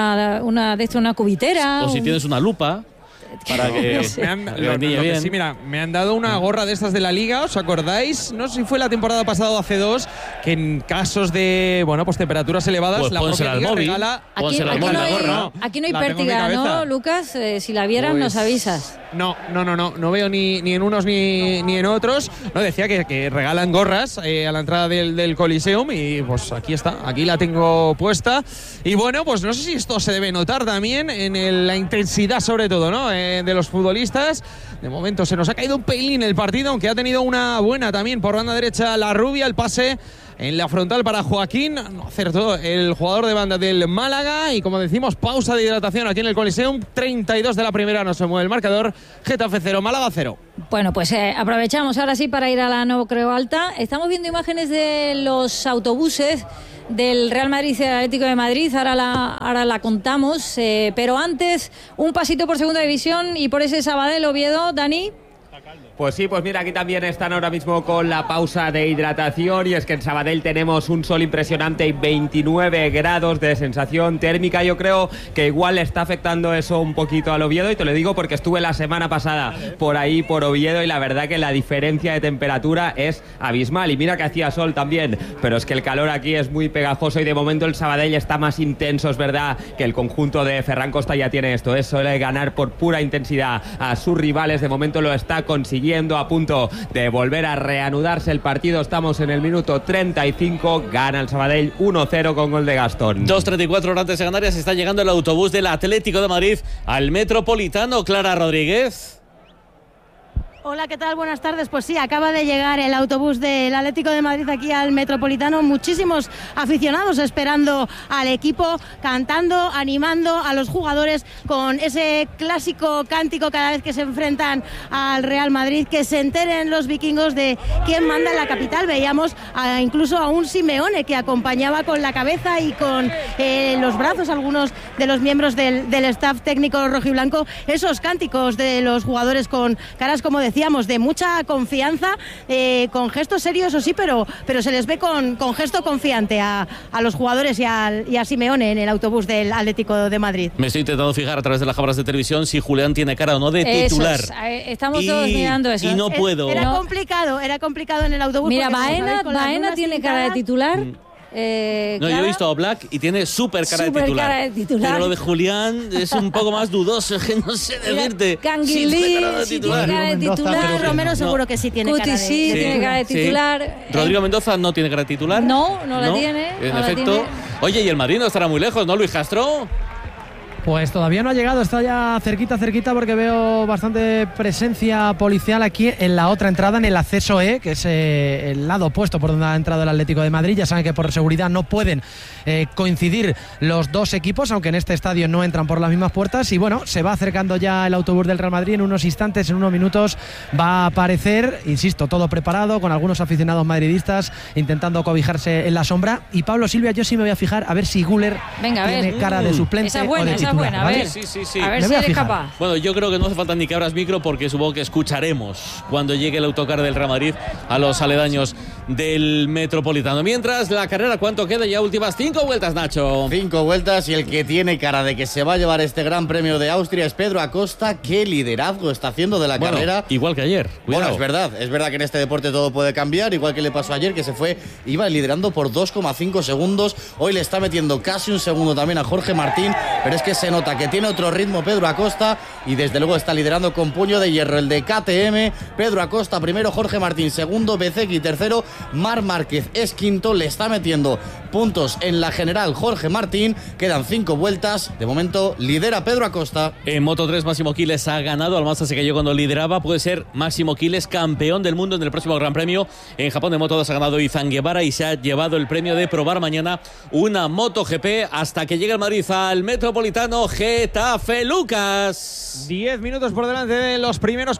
Una cubitera. O si tienes una lupa. Para que sí, mira, me han dado una gorra de estas de la Liga, ¿os acordáis? No sé si fue la temporada pasada o hace 2, que en casos de, pues temperaturas elevadas, pues la propia Liga regala. Aquí no hay pértiga, ¿no, Lucas? Si la vieran, nos avisas. No veo ni en unos ni en otros. No, decía que regalan gorras a la entrada del Coliseum y pues aquí está, aquí la tengo puesta. Y bueno, pues no sé si esto se debe notar también en la intensidad sobre todo, ¿no? De los futbolistas. De momento se nos ha caído un pelín el partido, aunque ha tenido una buena también por banda derecha la Rubia, el pase en la frontal para Joaquín, no acertó el jugador de banda del Málaga y como decimos, pausa de hidratación aquí en el Coliseum, 32 de la primera, no se mueve el marcador, Getafe 0, Málaga 0. Bueno, pues aprovechamos ahora sí para ir a la Nova Creu Alta. Estamos viendo imágenes de los autobuses del Real Madrid y el Atlético de Madrid, ahora la contamos, pero antes un pasito por segunda división y por ese Sabadell Oviedo, Dani. Pues sí, pues mira, aquí también están ahora mismo con la pausa de hidratación y es que en Sabadell tenemos un sol impresionante y 29 grados de sensación térmica. Yo creo que igual le está afectando eso un poquito al Oviedo y te lo digo porque estuve la semana pasada por ahí, por Oviedo, y la verdad que la diferencia de temperatura es abismal. Y mira que hacía sol también, pero es que el calor aquí es muy pegajoso y de momento el Sabadell está más intenso. Es verdad que el conjunto de Ferran Costa ya tiene esto, es suele ganar por pura intensidad a sus rivales. De momento lo está consiguiendo, a punto de volver a reanudarse el partido. Estamos en el minuto 35, gana el Sabadell 1-0 con gol de Gastón. 2:34 horas antes de Canarias, está llegando el autobús del Atlético de Madrid al Metropolitano. Clara Rodríguez. Hola, ¿qué tal? Buenas tardes. Pues sí, acaba de llegar el autobús del Atlético de Madrid aquí al Metropolitano. Muchísimos aficionados esperando al equipo, cantando, animando a los jugadores con ese clásico cántico cada vez que se enfrentan al Real Madrid. Que se enteren los vikingos de quién manda en la capital. Veíamos incluso a un Simeone que acompañaba con la cabeza y con los brazos algunos de los miembros del staff técnico rojiblanco esos cánticos de los jugadores con caras, como decíamos, de mucha confianza, con gestos serios, eso sí, pero se les ve con gesto confiante a los jugadores y a Simeone en el autobús del Atlético de Madrid. Me estoy intentando fijar a través de las cámaras de televisión si Julián tiene cara o no de titular. Estamos todos mirando eso. Y no puedo. Era complicado en el autobús. Mira, Baena tiene cara de titular. No, yo he visto a Black y tiene súper cara de titular. Pero lo de Julián es un poco más dudoso, que no sé decirte. Canguilí tiene cara de titular. Romero seguro que sí tiene cara de titular. Cuti tiene cara de titular. Rodrigo Mendoza no tiene cara de titular. No la tiene. En efecto. Oye, y el Madrid no estará muy lejos, ¿no, Luis Castro? Pues todavía no ha llegado, está ya cerquita porque veo bastante presencia policial aquí en la otra entrada, en el acceso E, que es el lado opuesto por donde ha entrado el Atlético de Madrid. Ya saben que por seguridad no pueden coincidir los dos equipos, aunque en este estadio no entran por las mismas puertas. Y bueno, se va acercando ya el autobús del Real Madrid. En unos instantes, en unos minutos, va a aparecer, insisto, todo preparado, con algunos aficionados madridistas intentando cobijarse en la sombra. Y Pablo Silvia, yo sí me voy a fijar a ver si Güler tiene cara de suplente esa es buena, o de titular. Buena, a ver, sí. A ver si eres capaz. Bueno, yo creo que no hace falta ni que abras micro porque supongo que escucharemos cuando llegue el autocar del Real Madrid a los aledaños del Metropolitano. Mientras, la carrera, ¿cuánto queda? Ya últimas 5 vueltas, Nacho. 5 vueltas y el que tiene cara de que se va a llevar este Gran Premio de Austria es Pedro Acosta. ¿Qué liderazgo está haciendo de la carrera? Igual que ayer. Cuidado. Bueno, es verdad que en este deporte todo puede cambiar, igual que le pasó ayer, que iba liderando por 2,5 segundos. Hoy le está metiendo casi un segundo también a Jorge Martín, pero es que se nota que tiene otro ritmo Pedro Acosta y desde luego está liderando con puño de hierro el de KTM. Pedro Acosta primero, Jorge Martín segundo, Bezzecchi tercero, Marc Márquez es quinto. Le está metiendo puntos en la general Jorge Martín. Quedan 5 vueltas, de momento lidera Pedro Acosta. En Moto3 Máximo Quiles ha ganado, Almanza se cayó cuando lideraba. Puede ser Máximo Quiles campeón del mundo en el próximo Gran Premio. En Japón de Moto2 ha ganado Izan Guevara y se ha llevado el premio de probar mañana una MotoGP hasta que llegue el Madrid al Metropolitano. Getafe, Lucas. 10 minutos por delante de los primeros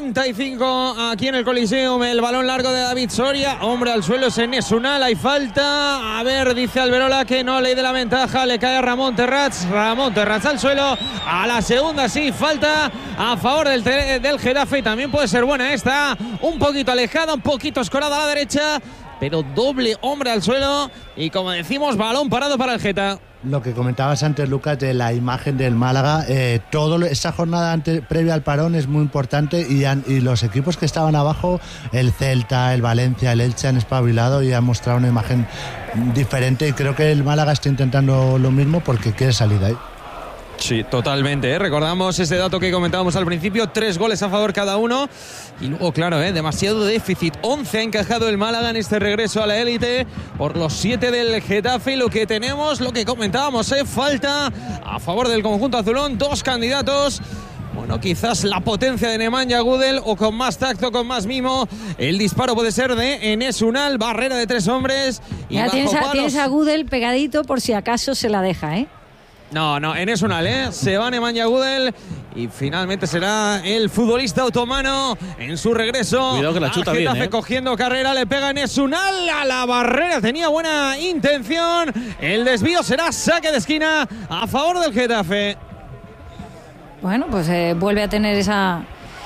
45 aquí en el Coliseum. El balón largo de David Soria. Hombre al suelo es Enes Unal. Hay falta. A ver, dice Alberola que no, ley de la ventaja. Le cae a Ramón Terrats. Ramón Terrats al suelo. A la segunda sí, falta a favor del Getafe. Y también puede ser buena esta. Un poquito alejada, un poquito escorada a la derecha. Pero doble hombre al suelo. Y como decimos, balón parado para el Geta. Lo que comentabas antes, Lucas, de la imagen del Málaga, esa jornada previa al parón es muy importante y los equipos que estaban abajo, el Celta, el Valencia, el Elche, han espabilado y han mostrado una imagen diferente y creo que el Málaga está intentando lo mismo porque quiere salir de ahí. Sí, totalmente. Recordamos ese dato que comentábamos al principio, 3 goles a favor cada uno. Y luego, claro, demasiado déficit. 11 ha encajado el Málaga en este regreso a la élite por los 7 del Getafe. Y lo que tenemos, lo que comentábamos, falta a favor del conjunto azulón. 2 candidatos. Bueno, quizás la potencia de Nemanja Gudel o con más tacto, con más mimo. El disparo puede ser de Enes Unal, barrera de 3 hombres. Y ya tienes a Gudel pegadito por si acaso se la deja, No, Enes Unal, se va Nemanja Gudel y finalmente será el futbolista otomano en su regreso. Cuidado que la chuta bien, Getafe cogiendo carrera, le pega Enes Unal a la barrera, tenía buena intención. El desvío será saque de esquina a favor del Getafe. Bueno, pues vuelve a tener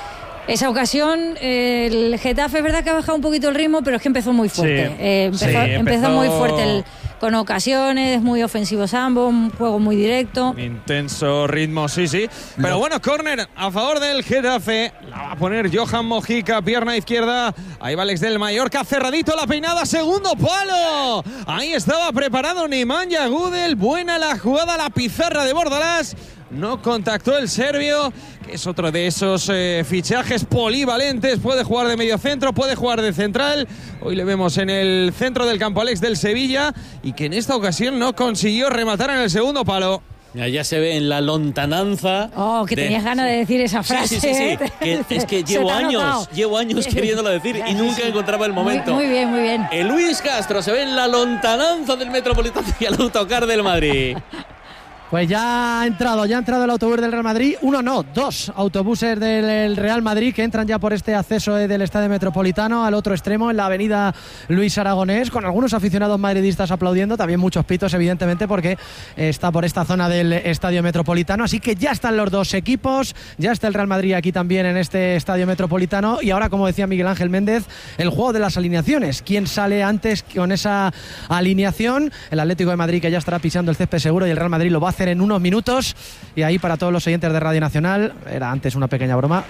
esa ocasión. El Getafe es verdad que ha bajado un poquito el ritmo, pero es que empezó muy fuerte. Sí. Empezó muy fuerte, con ocasiones, muy ofensivos ambos, un juego muy directo. Intenso ritmo, sí. Pero bueno, córner a favor del Getafe. La va a poner Johan Mojica, pierna izquierda. Ahí va Alex del Mallorca, cerradito la peinada, segundo palo. Ahí estaba preparado Nemanja Gudel. Buena la jugada, la pizarra de Bordalás. No contactó el serbio, que es otro de esos fichajes polivalentes. Puede jugar de medio centro, puede jugar de central. Hoy le vemos en el centro del campo Alex del Sevilla, y que en esta ocasión no consiguió rematar en el segundo palo. Ya se ve en la lontananza. Oh, que tenías ganas de decir esa frase. Sí. Es que llevo años queriéndolo decir y nunca encontraba el momento. Muy bien. Luis Castro se ve en la lontananza del Metropolitano y el autocar del Madrid. Pues ya ha entrado el autobús del Real Madrid. Dos autobuses del Real Madrid que entran ya por este acceso del Estadio Metropolitano al otro extremo, en la avenida Luis Aragonés, con algunos aficionados madridistas aplaudiendo, también muchos pitos evidentemente porque está por esta zona del Estadio Metropolitano. Así que ya están los dos equipos, ya está el Real Madrid aquí también en este Estadio Metropolitano, y ahora, como decía Miguel Ángel Méndez, el juego de las alineaciones. ¿Quién sale antes con esa alineación? El Atlético de Madrid, que ya estará pisando el césped seguro, y el Real Madrid lo va a hacer en unos minutos. Y ahí, para todos los oyentes de Radio Nacional, era antes una pequeña broma,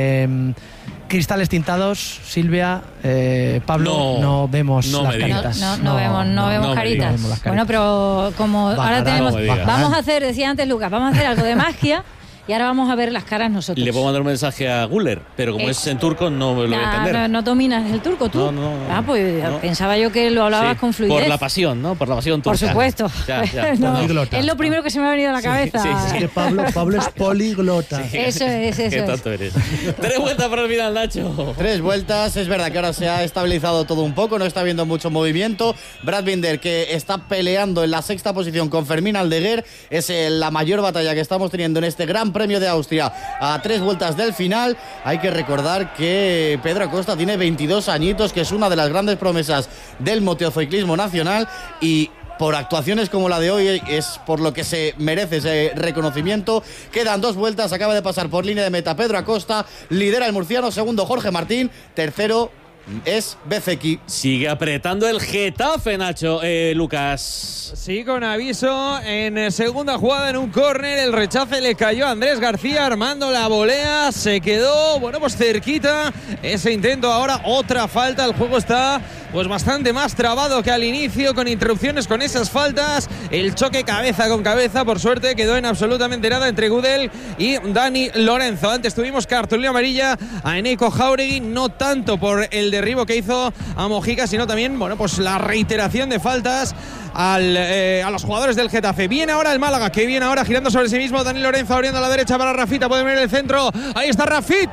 cristales tintados, Silvia, Pablo, no vemos las caritas. No vemos caritas. Bueno, pero como ahora tenemos, vamos a hacer, decía antes Lucas, vamos a hacer algo de magia. Y ahora vamos a ver las caras nosotros. Y le puedo mandar un mensaje a Guller, pero como es en turco no me lo voy a entender. No dominas el turco tú. No. Pues pensaba yo que lo hablabas con fluidez. Por la pasión, ¿no? Por la pasión turca. Por supuesto. Ya. Es lo primero que se me ha venido a la cabeza. Es que Pablo es poliglota. Eso es. Qué tonto eres. 3 vueltas para el final, Nacho. 3 vueltas. Es verdad que ahora se ha estabilizado todo un poco, no está habiendo mucho movimiento. Brad Binder, que está peleando en la 6ª posición con Fermín Aldeguer, es la mayor batalla que estamos teniendo en este Gran Premio de Austria. A 3 vueltas del final, hay que recordar que Pedro Acosta tiene 22 añitos, que es una de las grandes promesas del motociclismo nacional, y por actuaciones como la de hoy es por lo que se merece ese reconocimiento. Quedan 2 vueltas, acaba de pasar por línea de meta Pedro Acosta, lidera el murciano, segundo Jorge Martín, tercero es Bezeki. Sigue apretando el Getafe, Nacho. Lucas. Sí, con aviso en segunda jugada, en un córner, el rechace le cayó a Andrés García, armando la volea, se quedó, pues cerquita ese intento. Ahora otra falta, el juego está pues bastante más trabado que al inicio, con interrupciones, con esas faltas, el choque cabeza con cabeza, por suerte quedó en absolutamente nada entre Gudel y Dani Lorenzo. Antes tuvimos cartulina amarilla a Eneco Jauregui, no tanto por el derribo que hizo a Mojica, sino también, pues la reiteración de faltas a los jugadores del Getafe. Viene ahora el Málaga, que viene ahora girando sobre sí mismo. Dani Lorenzo abriendo a la derecha para Rafita, puede venir el centro, ahí está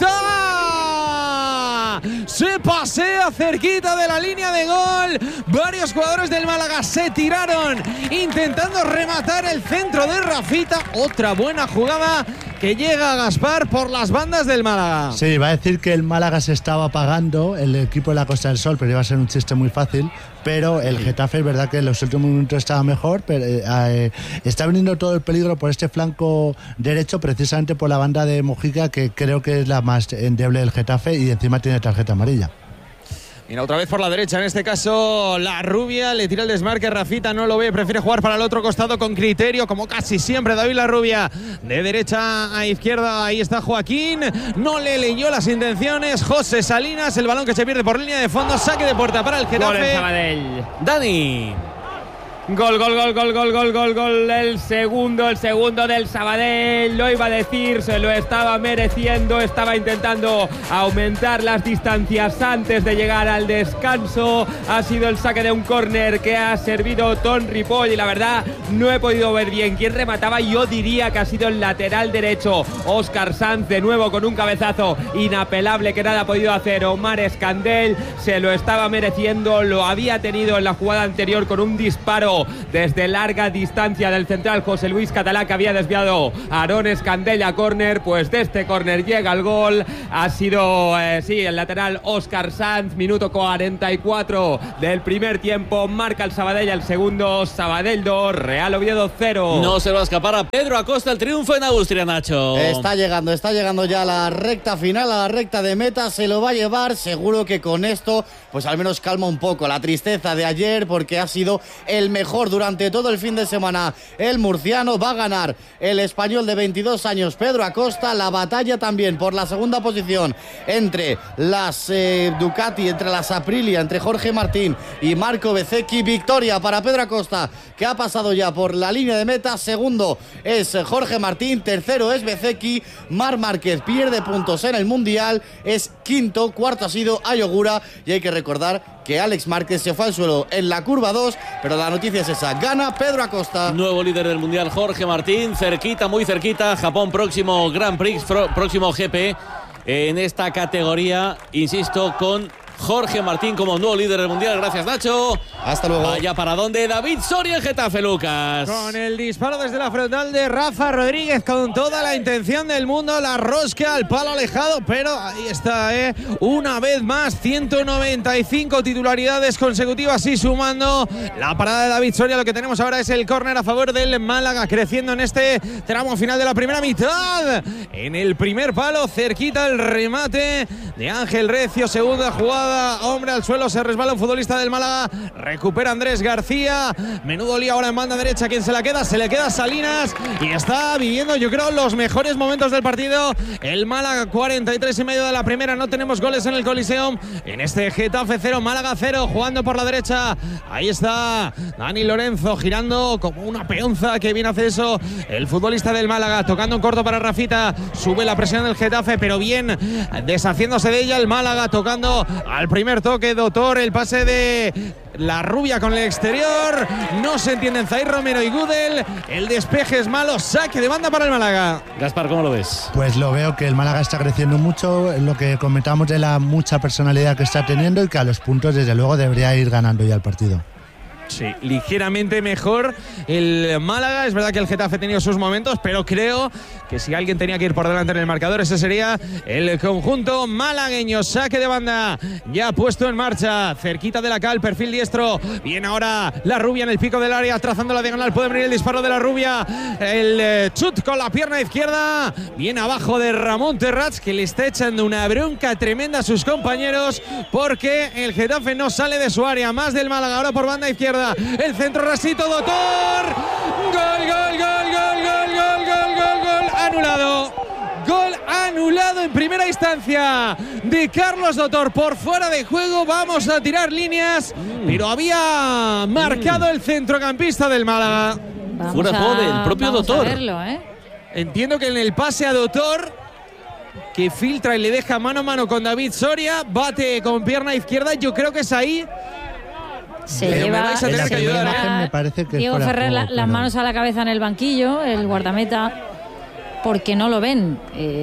Rafita, se pasea cerquita de la línea de gol. Varios jugadores del Málaga se tiraron intentando rematar el centro de Rafita. Otra buena jugada que llega a Gaspar por las bandas del Málaga. Sí, va a decir que el Málaga se estaba apagando, el equipo de la Costa del Sol, pero iba a ser un chiste muy fácil. Pero el Getafe es verdad que en los últimos minutos estaba mejor, pero está viniendo todo el peligro por este flanco derecho, precisamente por la banda de Mojica, que creo que es la más endeble del Getafe, y encima tiene tarjeta amarilla. Mira, otra vez por la derecha, en este caso la Rubia, le tira el desmarque, Rafita no lo ve, prefiere jugar para el otro costado con criterio, como casi siempre David La Rubia, de derecha a izquierda, ahí está Joaquín, no le leyó las intenciones, José Salinas, el balón que se pierde por línea de fondo, saque de puerta para el Getafe. Gol en Sabadell. Dani. Gol, el segundo del Sabadell, lo iba a decir, se lo estaba mereciendo, estaba intentando aumentar las distancias antes de llegar al descanso. Ha sido el saque de un córner que ha servido Ton Ripoll, y la verdad no he podido ver bien quién remataba. Yo diría que ha sido el lateral derecho, Óscar Sanz, de nuevo con un cabezazo inapelable que nada ha podido hacer Omar Escandel. Se lo estaba mereciendo, lo había tenido en la jugada anterior con un disparo disparo desde larga distancia del central José Luis Catalá, que había desviado a Aarón Escandella, córner. Pues de este córner llega el gol. Ha sido, el lateral Óscar Sanz, minuto 44 del primer tiempo. Marca el Sabadell, el segundo Sabadell 2, Real Oviedo 0. No se va a escapar a Pedro Acosta el triunfo en Austria, Nacho. Está llegando ya a la recta final, a la recta de meta. Se lo va a llevar. Seguro que con esto, pues al menos calma un poco la tristeza de ayer, porque ha sido el mejor durante todo el fin de semana. El murciano va a ganar el español de 22 años, Pedro Acosta. La batalla también por la segunda posición entre las Ducati, entre las Aprilia, entre Jorge Martín y Marco Bezzecchi. Victoria para Pedro Acosta, que ha pasado ya por la línea de meta. Segundo es Jorge Martín, tercero es Bezzecchi. Marc Márquez pierde puntos en el Mundial, es quinto, cuarto ha sido Ayogura, y hay que recordar que Alex Márquez se fue al suelo en la curva 2, pero la noticia es esa: gana Pedro Acosta. Nuevo líder del Mundial, Jorge Martín, cerquita, muy cerquita. Japón, próximo Grand Prix, próximo GP en esta categoría, insisto, con Jorge Martín como nuevo líder del Mundial. Gracias, Nacho. Hasta luego. Vaya para dónde David Soria en Getafe, Lucas. Con el disparo desde la frontal de Rafa Rodríguez, con toda la intención del mundo, la rosca al palo alejado, pero ahí está, una vez más, 195 titularidades consecutivas y sumando la parada de David Soria. Lo que tenemos ahora es el córner a favor del Málaga, creciendo en este tramo final de la primera mitad. En el primer palo, cerquita el remate de Ángel Recio, segunda jugada. Hombre al suelo, se resbala un futbolista del Málaga, recupera Andrés García, menudo lío ahora en banda derecha. ¿Quién se la queda? Se le queda Salinas, y está viviendo, yo creo, los mejores momentos del partido el Málaga. 43 y medio de la primera, no tenemos goles en el Coliseum en este Getafe 0, Málaga 0, jugando por la derecha. Ahí está Dani Lorenzo, girando como una peonza, que viene a hacer eso el futbolista del Málaga, tocando en corto para Rafita. Sube la presión del Getafe, pero bien deshaciéndose de ella el Málaga, tocando al primer toque, Doctor, el pase de la rubia con el exterior, no se entienden Zair Romero y Gudel, el despeje es malo, saque de banda para el Málaga. Gaspar, ¿cómo lo ves? Pues lo veo que el Málaga está creciendo mucho, lo que comentamos de la mucha personalidad que está teniendo, y que a los puntos desde luego debería ir ganando ya el partido. Sí, ligeramente mejor el Málaga. Es verdad que el Getafe ha tenido sus momentos, pero creo que si alguien tenía que ir por delante en el marcador, ese sería el conjunto malagueño. Saque de banda ya puesto en marcha, cerquita de la cal, perfil diestro. Viene ahora la rubia en el pico del área, trazando la diagonal. Puede venir el disparo de la rubia, el chut con la pierna izquierda, bien abajo de Ramón Terrats, que le está echando una bronca tremenda a sus compañeros, porque el Getafe no sale de su área. Más del Málaga ahora por banda izquierda. El centro rasito, Doctor. Gol, gol, gol, gol, gol, gol, gol, gol, gol. Anulado. Gol anulado en primera instancia de Carlos Doctor, por fuera de juego. Vamos a tirar líneas, pero había marcado el centrocampista del Málaga. Fuera de juego del propio Doctor. Entiendo que en el pase a Doctor, que filtra y le deja mano a mano con David Soria, bate con pierna izquierda. Yo creo que es ahí. Se lleva, me vais a tener que ayudar. Me parece que Diego Ferrer las manos a la cabeza en el banquillo, el guardameta, porque no lo ven.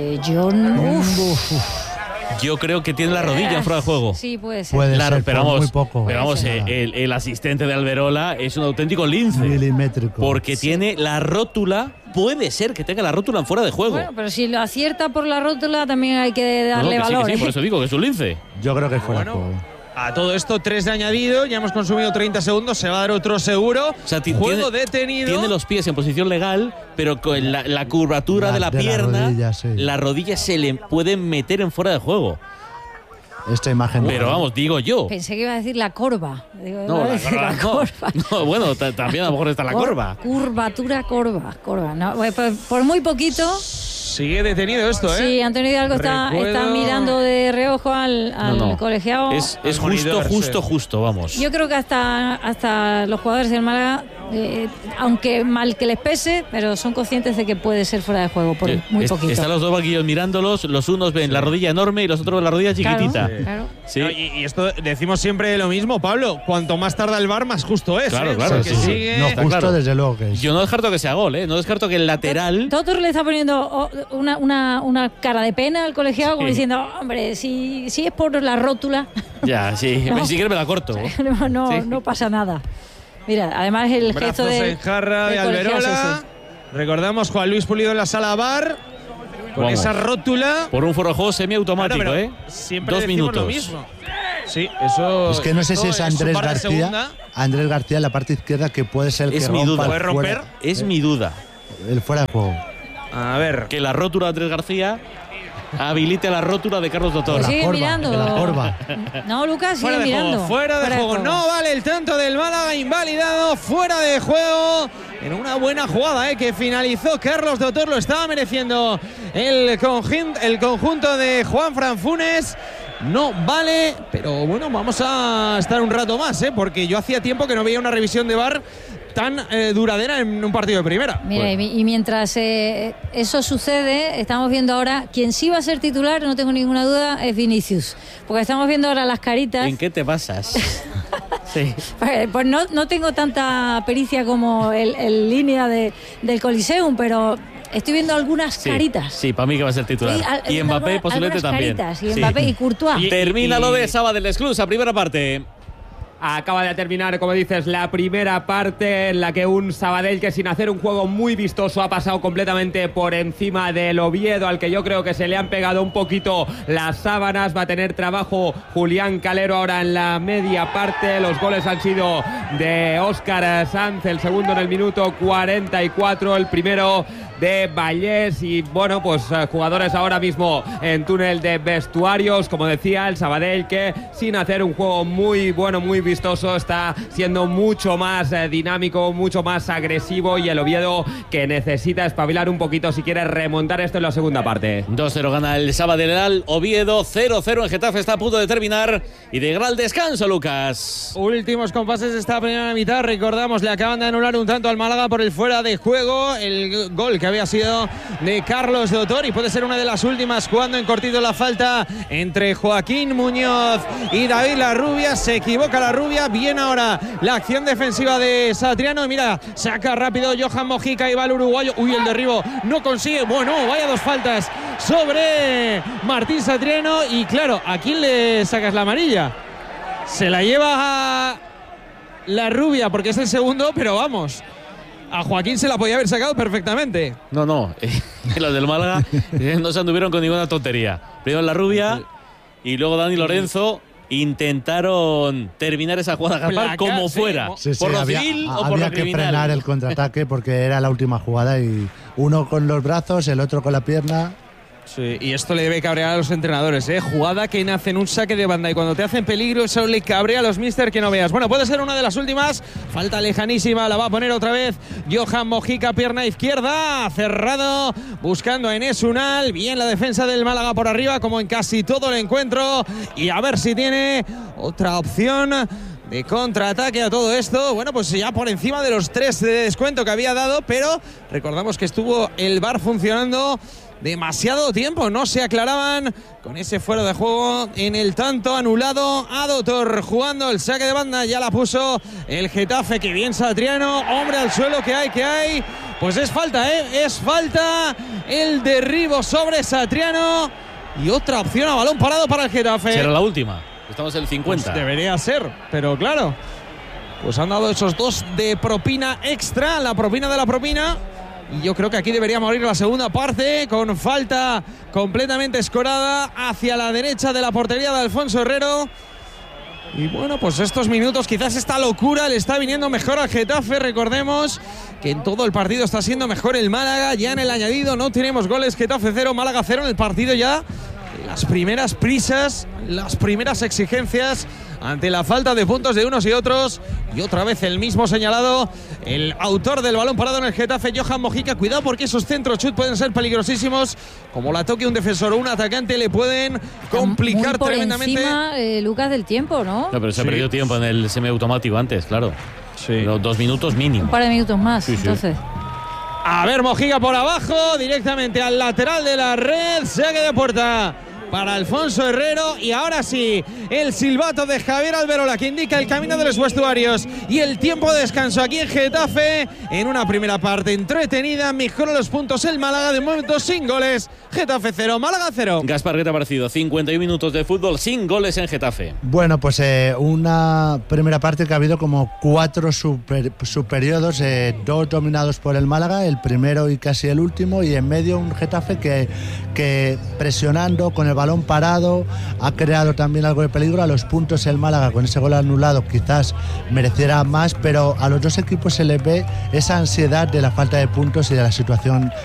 Yo creo que tiene la rodilla en fuera de juego. Sí, puede ser. Puede claro, ser, pero vamos, muy poco. pero vamos, el asistente de Alberola es un auténtico lince. Milimétrico. Porque tiene la rótula. Puede ser que tenga la rótula en fuera de juego. Bueno, pero si lo acierta por la rótula, también hay que darle valor. Sí, por eso digo que es un lince. Yo creo que fuera de juego. A todo esto, 3 de añadido, ya hemos consumido 30 segundos, se va a dar otro seguro. O sea, juego detenido. Tiene los pies en posición legal, pero con la curvatura de la pierna, la rodilla se le puede meter en fuera de juego. Esta imagen. Pero vamos, digo yo. Pensé que iba a decir la corva. No, la corva. No, bueno, también a lo mejor está la corva. Curvatura, corva. No, por muy poquito. Sigue detenido esto, ¿eh? Sí, Antonio Hidalgo está mirando de reojo al colegiado. Es justo, vamos. Yo creo que hasta los jugadores del Málaga, aunque mal que les pese, pero son conscientes de que puede ser fuera de juego por muy poquito. Están los dos banquillos mirándolos, los unos ven la rodilla enorme y los otros ven la rodilla chiquitita. Claro. Sí. No, y esto decimos siempre lo mismo, Pablo. Cuanto más tarda el VAR, más justo es. Claro. Sigue. No, justo desde luego que es. Yo no descarto que sea gol, no descarto que el lateral. Totor le está poniendo una cara de pena al colegiado, como diciendo, hombre, si es por la rótula. Ya, sí. No. Si quieres me la corto. No pasa nada. Mira, además el gesto Brazos de en jarra de Alberola. Recordamos Juan Luis Pulido en la sala bar. Con Vamos. esa rótula. Por un forrojuego semiautomático, Claro, siempre 2 decimos minutos. lo mismo. Sí, eso. Es que no sé si es su Andrés par de García. segunda. Andrés García en la parte izquierda, que puede ser el Es que mi duda. rompa ¿Puede el romper? fuera, Es mi duda. el fuera de juego. A ver. Que la rótula de Andrés García habilite la rótula de Carlos Doctor. Pues sigue corva, mirando. de la corva. No, Lucas, sigue Fuera de mirando. juego, fuera de juego. No vale el tanto del Málaga, invalidado, fuera de juego. En una buena jugada que finalizó Carlos Doctor, lo estaba mereciendo el conjunto de Juanfran Funes. No vale, pero bueno, vamos a estar un rato más, porque yo hacía tiempo que no veía una revisión de VAR tan duradera en un partido de primera. Mira, y mientras eso sucede, estamos viendo ahora quien sí va a ser titular, no tengo ninguna duda, es Vinicius. Porque estamos viendo ahora las caritas. ¿En qué te basas? Sí. Pues no tengo tanta pericia como el línea del Coliseum, pero estoy viendo algunas caritas. Sí, para mí que va a ser titular. Sí, y Mbappé posiblemente algunas también. caritas, y Mbappé y Courtois. Termina lo de Sabadell Exclusa, primera parte. Acaba de terminar, como dices, la primera parte en la que un Sabadell que sin hacer un juego muy vistoso ha pasado completamente por encima del Oviedo, al que yo creo que se le han pegado un poquito las sábanas. Va a tener trabajo Julián Calero ahora en la media parte. Los goles han sido de Óscar Sanz, el segundo en el minuto 44, el primero de Vallés. Y bueno, pues jugadores ahora mismo en túnel de vestuarios. Como decía, el Sabadell que sin hacer un juego muy bueno, muy vistoso, está siendo mucho más dinámico, mucho más agresivo, y el Oviedo que necesita espabilar un poquito si quiere remontar esto en la segunda parte. 2-0 gana el Sabadell al Oviedo, 0-0 en Getafe, está a punto de terminar y de llegar al descanso, Lucas. Últimos compases de esta primera mitad. Recordamos, le acaban de anular un tanto al Málaga por el fuera de juego. El gol que había sido de Carlos Doctor, y puede ser una de las últimas, jugando en cortito la falta entre Joaquín Muñoz y David Larrubia. Se equivoca Larrubia. Bien ahora la acción defensiva de Satriano. Y mira, saca rápido Johan Mojica y va el uruguayo. Uy, el derribo no consigue. Bueno, vaya dos faltas sobre Martín Satriano. Y claro, ¿a quién le sacas la amarilla? Se la lleva a Larrubia porque es el segundo, pero vamos, a Joaquín se la podía haber sacado perfectamente. No, los del Málaga no se anduvieron con ninguna tontería. Primero Larrubia y luego Dani Lorenzo intentaron terminar esa jugada como fuera, por lo civil o por lo había que criminal. frenar el contraataque porque era la última jugada, y uno con los brazos, el otro con la pierna. Sí, y esto le debe cabrear a los entrenadores, jugada que nace en un saque de banda, y cuando te hacen peligro eso le cabrea a los míster que no veas. Bueno, puede ser una de las últimas. Falta lejanísima, la va a poner otra vez Johan Mojica, pierna izquierda, cerrado, buscando a Enes Unal. Bien la defensa del Málaga por arriba, como en casi todo el encuentro, y a ver si tiene otra opción de contraataque a todo esto. Bueno, pues ya por encima de los 3 de descuento que había dado, pero recordamos que estuvo el VAR funcionando demasiado tiempo, no se aclaraban con ese fuera de juego en el tanto anulado a Doctor. Jugando el saque de banda, ya la puso el Getafe, que bien Satriano, hombre al suelo, que hay, pues es falta, es falta, el derribo sobre Satriano, y otra opción a balón parado para el Getafe. Será la última, estamos en el 50. Pues debería ser, pero claro, pues han dado esos 2 de propina extra, la propina de la propina. Y yo creo que aquí debería morir la segunda parte, con falta completamente escorada hacia la derecha de la portería de Alfonso Herrero. Y bueno, pues estos minutos, quizás esta locura le está viniendo mejor al Getafe. Recordemos que en todo el partido está siendo mejor el Málaga. Ya en el añadido no tenemos goles. Getafe 0, Málaga 0 en el partido ya. Las primeras prisas, las primeras exigencias ante la falta de puntos de unos y otros. Y otra vez el mismo señalado, el autor del balón parado en el Getafe, Johan Mojica. Cuidado porque esos centros chut pueden ser peligrosísimos. Como la toque un defensor o un atacante, le pueden complicar muy por tremendamente. Encima, Lucas, del tiempo, ¿no? No, pero se ha perdido tiempo en el semiautomático antes, claro. Sí. Los 2 minutos mínimo. Un par de minutos más, Sí. entonces. A ver, Mojica por abajo, directamente al lateral de la red. Saque de puerta para Alfonso Herrero. Y ahora sí, el silbato de Javier Alberola, que indica el camino de los vestuarios y el tiempo de descanso aquí en Getafe. En una primera parte entretenida, mejoró los puntos el Málaga, de momento sin goles. Getafe 0, Málaga 0. Gaspar, ¿qué te ha parecido? 51 minutos de fútbol sin goles en Getafe. Bueno, pues una primera parte que ha habido como 4 subperiodos, 2 dominados por el Málaga, el primero y casi el último, y en medio un Getafe que presionando con el balón parado ha creado también algo de peligro. A los puntos el Málaga con ese gol anulado quizás mereciera más, pero a los dos equipos se les ve esa ansiedad de la falta de puntos y de la situación